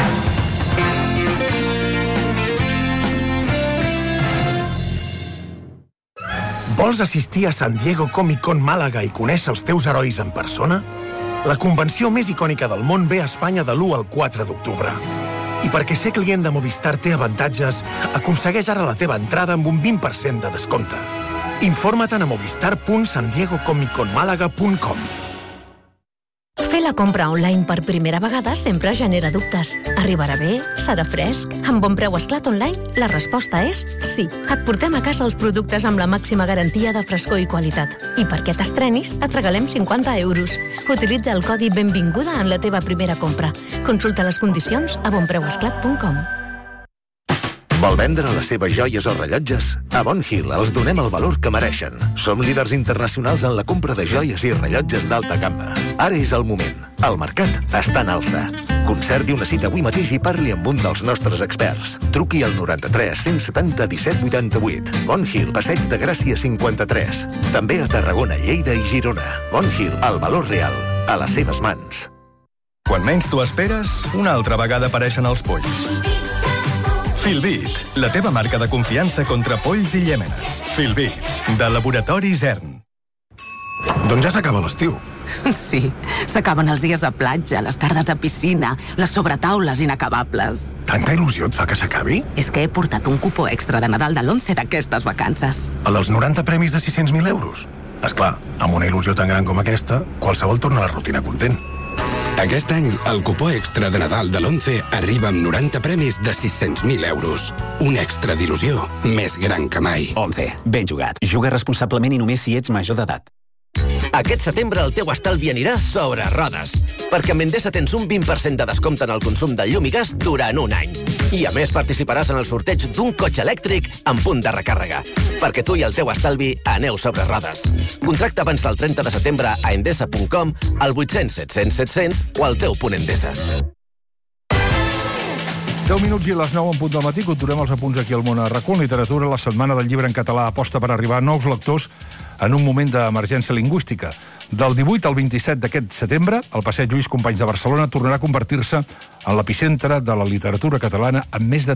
Vols assistir a San Diego Comic Con Màlaga i conèixer els teus herois en persona? La convenció més icònica del món ve a Espanya de l'1 al 4 d'octubre. I perquè ser client de Movistar té avantatges, aconsegueix ara la teva entrada amb un 20% de descompte. Informa't a movistar.sandiegocomicconmalaga.com. Fer la compra online per primera vegada sempre genera dubtes. Arribarà bé? Serà fresc? Amb Bon Preu Esclat Online, la resposta és sí. Et portem a casa els productes amb la màxima garantia de frescor i qualitat. I perquè t'estrenis, et regalem 50 euros. Utilitza el codi Benvinguda en la teva primera compra. Consulta les condicions a bonpreuesclat.com. Vol vendre les seves joies o rellotges? A Bon Hill els donem el valor que mereixen. Som líders internacionals en la compra de joies i rellotges d'alta gamma. Ara és el moment. El mercat està en alça. Concerti una cita avui mateix i parli amb un dels nostres experts. Truqui al 93 170 17 88. Bon Hill, Passeig de Gràcia 53. També a Tarragona, Lleida i Girona. Bon Hill, el valor real, a les seves mans. Quan menys t'ho esperes, una altra vegada apareixen els polls. Filbit, la teva marca de confiança contra polls i llèmenes. Filbit, de Laboratori Zern. Doncs ja s'acaba l'estiu. Sí, s'acaben els dies de platja, les tardes de piscina, les sobretaules inacabables. Tanta il·lusió et fa que s'acabi? És que he portat un cupó extra de Nadal de l'11 d'aquestes vacances. El dels 90 premis de 600.000 euros? Esclar, amb una il·lusió tan gran com aquesta, qualsevol torna a la rutina content. Aquest any, el cupó extra de Nadal de l'11 arriba amb 90 premis de 600.000 euros. Un extra d'il·lusió més gran que mai. 11. Ben jugat. Juga responsablement i només si ets major d'edat. Aquest setembre el teu estalvi anirà sobre rodes, perquè amb Endesa tens un 20% de descompte en el consum de llum i gas durant un any. I a més participaràs en el sorteig d'un cotxe elèctric amb punt de recàrrega, perquè tu i el teu estalvi aneu sobre rodes. Contracta abans del 30 de setembre a endesa.com, al 800 700 700 o al teu punt Endesa. 10 minuts i a les 9 en punt del matí continuem els apunts aquí al món a RAC1. Literatura, la Setmana del Llibre en Català aposta per arribar a nous lectors en un moment d'emergència lingüística. Del 18 al 27 d'aquest setembre, el Passeig Lluís Companys de Barcelona tornarà a convertir-se en l'epicentre de la literatura catalana amb més de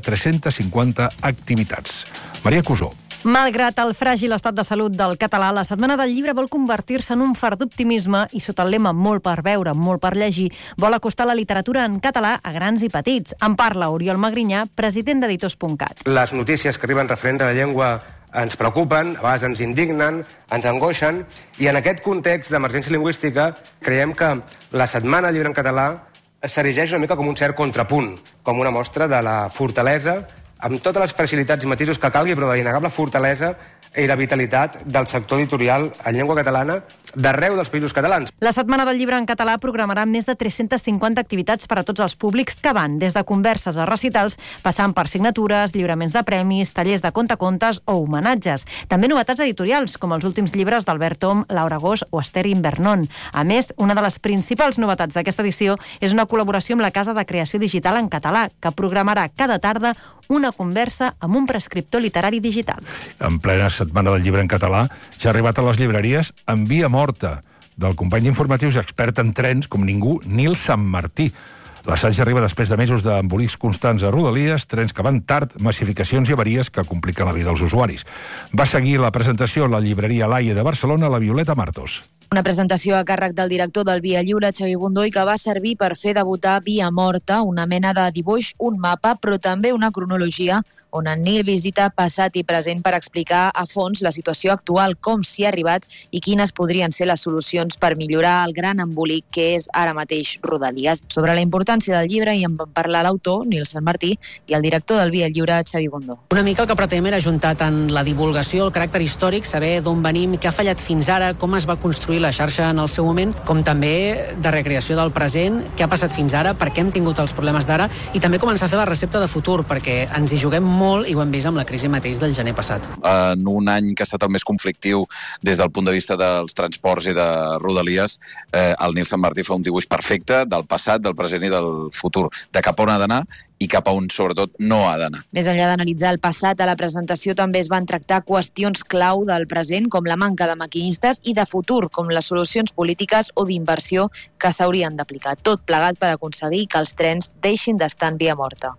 350 activitats. Maria Cusó. Malgrat el fràgil estat de salut del català, la Setmana del Llibre vol convertir-se en un far d'optimisme i sota el lema molt per veure, molt per llegir, vol acostar la literatura en català a grans i petits. En parla Oriol Magrinyà, president d'Editors.cat. Les notícies que arriben referents a la llengua ens preocupen, a vegades ens indignen, ens angoixen, i en aquest context d'emergència lingüística creiem que la Setmana del Llibre en català s'erigeix una mica com un cert contrapunt, com una mostra de la fortalesa, amb totes les fragilitats i matisos que calgui, però de la innegable fortalesa i la vitalitat del sector editorial en llengua catalana d'arreu dels països catalans. La Setmana del Llibre en català programarà més de 350 activitats per a tots els públics que van, des de converses a recitals, passant per signatures, lliuraments de premis, tallers de contacontes o homenatges. També novetats editorials, com els últims llibres d'Albert Tom, Laura Gós o Esther Invernon. A més, una de les principals novetats d'aquesta edició és una col·laboració amb la Casa de Creació Digital en Català, que programarà cada tarda una conversa amb un prescriptor literari digital. En plena Setmana del Llibre en català, ja ha arribat a les llibreries En Via Morta, del company d'informatius expert en trens com ningú, Nil Santmartí. L'assaig arriba després de mesos d'embolics constants a Rodalies, trens que van tard, massificacions i avaries que compliquen la vida dels usuaris. Va seguir la presentació a la llibreria Laie de Barcelona, la Violeta Martos. Una presentació a càrrec del director del Via Lliure, Xavi Bundó, i que va servir per fer debutar Via Morta, una mena de dibuix, un mapa, però també una cronologia on en Nil visita passat i present per explicar a fons la situació actual, com s'hi ha arribat i quines podrien ser les solucions per millorar el gran embolic que és ara mateix Rodalies. Sobre la importància del llibre hi en van parlar l'autor, Nil Santmartí, i el director del Via Lliure, Xavi Bundó. Una mica el que pretenem era juntar tant la divulgació, el caràcter històric, saber d'on venim, què ha fallat fins ara, com es va construir la xarxa en el seu moment, com també de recreació del present, què ha passat fins ara, per què hem tingut els problemes d'ara, i també començar a fer la recepta de futur, perquè ens hi juguem molt i ho hem vist amb la crisi mateix del gener passat. En un any que ha estat el més conflictiu des del punt de vista dels transports i de Rodalies, el Nil Santmartí fa un dibuix perfecte del passat, del present i del futur, de cap on ha d'anar i cap a on, sobretot, no ha d'anar. Més enllà d'analitzar el passat, a la presentació també es van tractar qüestions clau del present, com la manca de maquinistes, i de futur, com les solucions polítiques o d'inversió que s'haurien d'aplicar. Tot plegat per aconseguir que els trens deixin d'estar en via morta.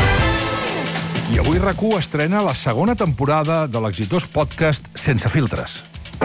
I avui RAC1 estrena la segona temporada de l'exitós podcast Sense Filtres.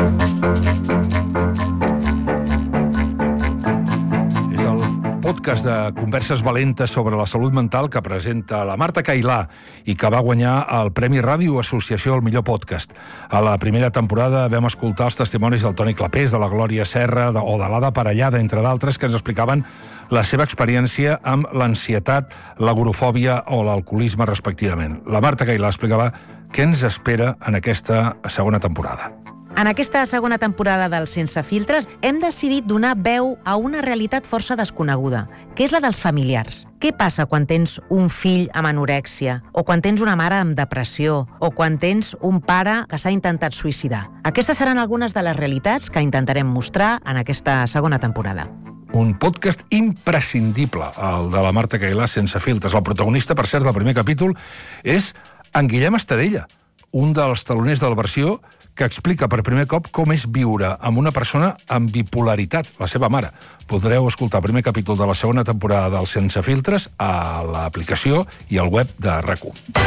És el podcast de converses valentes sobre la salut mental que presenta la Marta Cailà i que va guanyar el Premi Ràdio Associació al millor podcast. A la primera temporada vam escoltar els testimonis del Toni Clapés, de la Glòria Serra o de l'Ada Parellada, entre d'altres, que ens explicaven la seva experiència amb l'ansietat, l'agorafòbia o l'alcoholisme, respectivament. La Marta Cailà explicava què ens espera en aquesta segona temporada. En aquesta segona temporada del Sense Filtres hem decidit donar veu a una realitat força desconeguda, que és la dels familiars. Què passa quan tens un fill amb anorèxia, o quan tens una mare amb depressió, o quan tens un pare que s'ha intentat suïcidar? Aquestes seran algunes de les realitats que intentarem mostrar en aquesta segona temporada. Un podcast imprescindible, el de la Marta Cailà, Sense Filtres. El protagonista, per cert, del primer capítol és en Guillem Estadella, un dels taloners de la versió que explica per primer cop com és viure amb una persona amb bipolaritat, la seva mare. Podreu escoltar el primer capítol de la segona temporada del Sense Filtres a l'aplicació i al web de RAC1.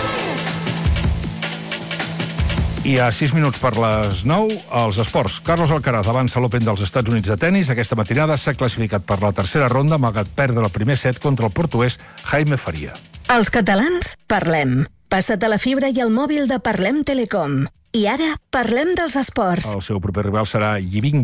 I a 6 minuts per les 9, els esports. Carlos Alcaraz avança a l'Open dels Estats Units de tennis. Aquesta matinada s'ha classificat per la tercera ronda, malgrat perdre el primer set contra el portuguès Jaime Faria. Els catalans parlem. Passa't a la fibra i al mòbil de Parlem Telecom. I ara parlem dels esports. El seu proper rival serà Yibing Wu,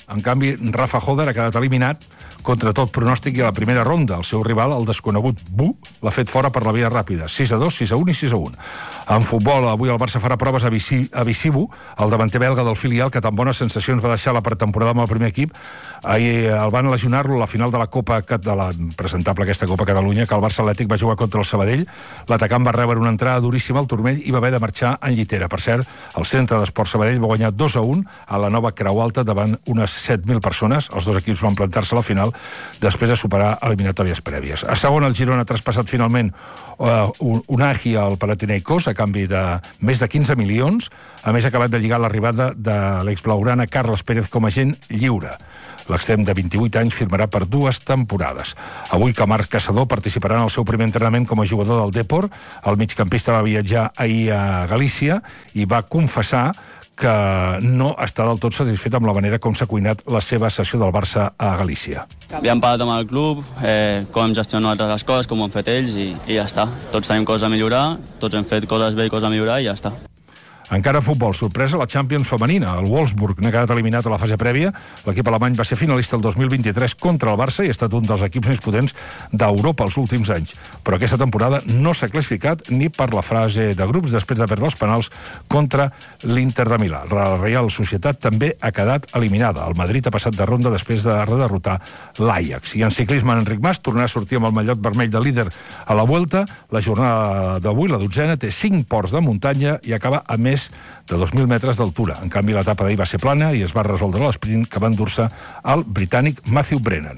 En canvi, Rafa Joder ha quedat eliminat contra tot pronòstic i a la primera ronda. El seu rival, el desconegut Bu, l'ha fet fora per la via ràpida. 6-2, 6-1 i 6-1. En futbol, avui el Barça farà proves a Visibu, el davanter belga del filial, que tan bones sensacions va deixar la pretemporada amb el primer equip. Ahir el van lesionar-lo a la final de la Copa, de la presentable aquesta Copa Catalunya, que el Barça Atlètic va jugar contra el Sabadell. L'atacant va rebre una entrada duríssima al turmell i va haver de marxar en llitera. Per cert, el Centre d'Esport Sabadell va guanyar 2-1 a la nova Creu Alta davant unes 7.000 persones. Els dos equips van plantar-se a la final després de superar eliminatòries prèvies. A segon, el Girona ha traspassat finalment Unagi al Panathinaikos a canvi de més de 15 milions. A més, ha acabat de lligar l'arribada de l'exblaugrana Carles Pérez com a agent lliure. L'extrem de 28 anys firmarà per 2 temporades. Avui, Marc Caçador participarà en el seu primer entrenament com a jugador del Depor. El migcampista va viatjar ahir a Galícia i va confessar que no està del tot satisfet amb la manera com s'ha cuinat la seva sessió del Barça a Galícia. Havíem parlat amb el club, com hem gestionat les coses, com ho han fet ells i ja està. Tots tenim coses a millorar, tots hem fet coses bé i coses a millorar i ja està. Encara futbol, sorpresa, la Champions femenina. El Wolfsburg n'ha quedat eliminat a la fase prèvia. L'equip alemany va ser finalista el 2023 contra el Barça i ha estat un dels equips més potents d'Europa els últims anys. Però aquesta temporada no s'ha classificat ni per la fase de grups després de perdre els penals contra l'Inter de Milà. La Real Societat també ha quedat eliminada. El Madrid ha passat de ronda després de derrotar l'Ajax. I en ciclisme, Enric Mas tornarà a sortir amb el mallot vermell de líder a la Vuelta. La jornada d'avui, la 12a, té 5 ports de muntanya i acaba a més de 2.000 metres d'altura. En canvi, l'etapa d'ahir va ser plana i es va resoldre l'esprint que va endur-se el britànic Matthew Brennan.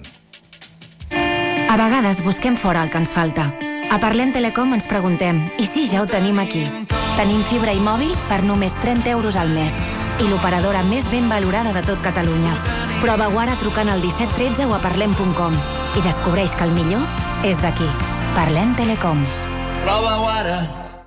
A vegades busquem fora el que ens falta. A Parlem Telecom ens preguntem, i si ja ho tenim aquí? Tenim fibra i mòbil per només 30 euros al mes. I l'operadora més ben valorada de tot Catalunya. Prova-ho ara trucant al 1713 o a parlem.com i descobreix que el millor és d'aquí. Parlem Telecom. Prova-ho ara.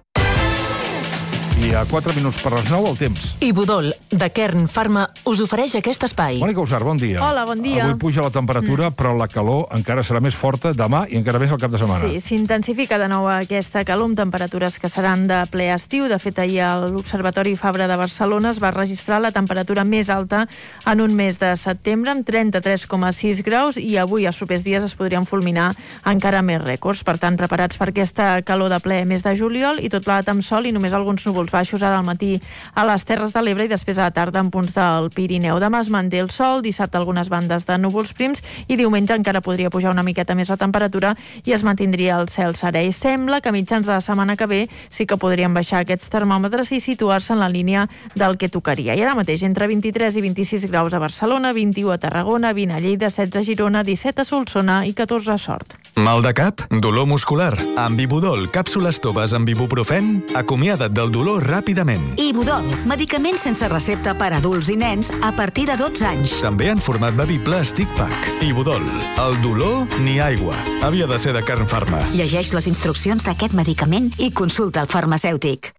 I a 4 minuts per les 9, el temps. I Budol, de Kern Pharma, us ofereix aquest espai. Mònica Usar, bon dia. Hola, bon dia. Avui puja la temperatura, però la calor encara serà més forta demà i encara més al cap de setmana. Sí, s'intensifica de nou aquesta calor amb temperatures que seran de ple estiu. De fet, ahir a l'Observatori Fabra de Barcelona es va registrar la temperatura més alta en un mes de setembre, amb 33,6 graus, i avui, els propers dies, es podrien fulminar encara més rècords. Per tant, preparats per aquesta calor de ple mes de juliol, i tot plat amb sol i només alguns núvols baixos ara al matí a les Terres de l'Ebre i després a la tarda en punts del Pirineu. Demà es manté el sol, dissabte algunes bandes de núvols prims i diumenge encara podria pujar una miqueta més la temperatura i es mantindria el cel serè. I sembla que a mitjans de la setmana que ve sí que podrien baixar aquests termòmetres i situar-se en la línia del que tocaria. I ara mateix entre 23 i 26 graus a Barcelona, 21 a Tarragona, 20 a Lleida, 16 a Girona, 17 a Solsona i 14 a Sort. Mal de cap? Dolor muscular? Amb Ibudol, càpsules toves amb ibuprofen? Acomiada't del dolor ràpidament. Ibudol, medicaments sense recepta per a adults i nens a partir de 12 anys. També en format bevible Stick Pack. Ibudol, el dolor ni aigua. Havia de ser de Kern Pharma. Llegeix les instruccions d'aquest medicament i consulta el farmacèutic.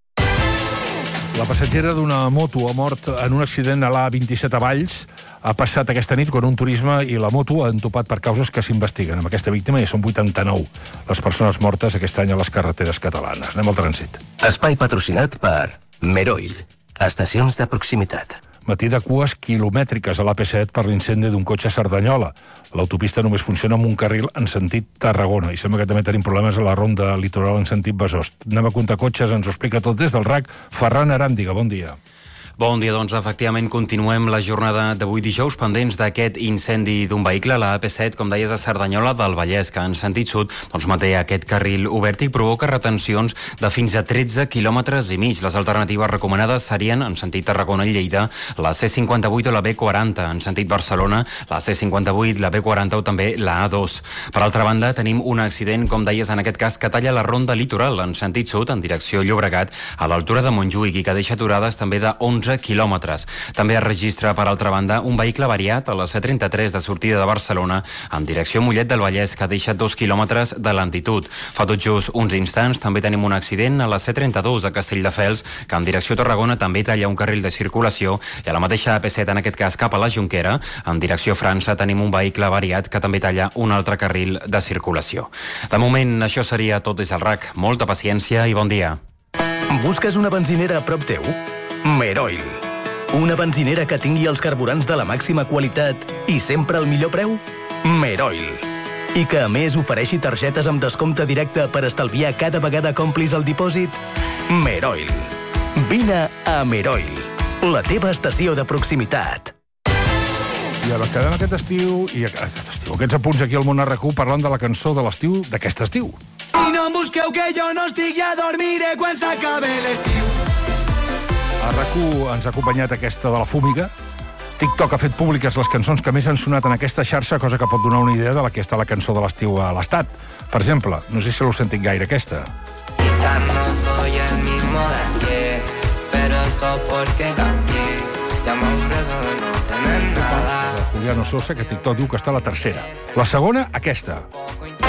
La passatgera d'una moto ha mort en un accident a l'A27 a Valls. Ha passat aquesta nit quan un turisme i la moto han topat per causes que s'investiguen. Amb aquesta víctima ja són 89 les persones mortes aquest any a les carreteres catalanes. Anem al trànsit. Espai patrocinat per Meroil. Estacions de proximitat. Matí de cues quilomètriques a l'AP7 per l'incendi d'un cotxe a Cerdanyola. L'autopista només funciona amb un carril en sentit Tarragona i sembla que també tenim problemes a la ronda litoral en sentit Besòs. Anem a comptar cotxes, ens ho explica tot des del RAC. Ferran Aràndiga, bon dia. Bon dia, doncs efectivament continuem la jornada d'avui dijous pendents d'aquest incendi d'un vehicle a la AP7, com deies, a Cerdanyola del Vallès, que en sentit sud doncs, manté aquest carril obert i provoca retencions de fins a 13 quilòmetres i mig. Les alternatives recomanades serien, en sentit Tarragona i Lleida, la C58 o la B40, en sentit Barcelona, la C58, la B40 o també la A2. Per altra banda, tenim un accident, com deies, en aquest cas, que talla la ronda litoral en sentit sud, en direcció Llobregat, a l'altura de Montjuïc, i que deixa aturades també de 11 quilòmetres. També es registra, per altra banda, un vehicle variat a la C33 de sortida de Barcelona en direcció Mollet del Vallès, que deixa 2 quilòmetres de lentitud. Fa tot just uns instants també tenim un accident a la C32 de Castelldefels, que en direcció Tarragona també talla un carril de circulació, i a la mateixa AP7, en aquest cas cap a la Jonquera, en direcció França, tenim un vehicle variat que també talla un altre carril de circulació. De moment, això seria tot des del RAC. Molta paciència i bon dia. Busques una benzinera a prop teu? Meroil. Una benzinera que tingui els carburants de la màxima qualitat i sempre al millor preu? Meroil. I que, a més, ofereixi targetes amb descompte directe per estalviar cada vegada que omplis el dipòsit? Meroil. Vine a Meroil, la teva estació de proximitat. I acabem aquest estiu, aquests apunts aquí al Món RQ parlant de la cançó de l'estiu d'aquest estiu. I no em busqueu que jo no estic, ja dormiré quan s'acabe l'estiu. A RAC1 ens ha acompanyat aquesta de la Fúmiga. TikTok ha fet públiques les cançons que més han sonat en aquesta xarxa, cosa que pot donar una idea de la que està la cançó de l'estiu a l'Estat. Per exemple, no sé si l'heu sentit gaire, aquesta. Quizás no soy el mismo de ayer, pero eso porque cambié. Ya me aburre eso de no tener nada. Juliano Sosa, que TikTok diu que està a la tercera. La segona, aquesta.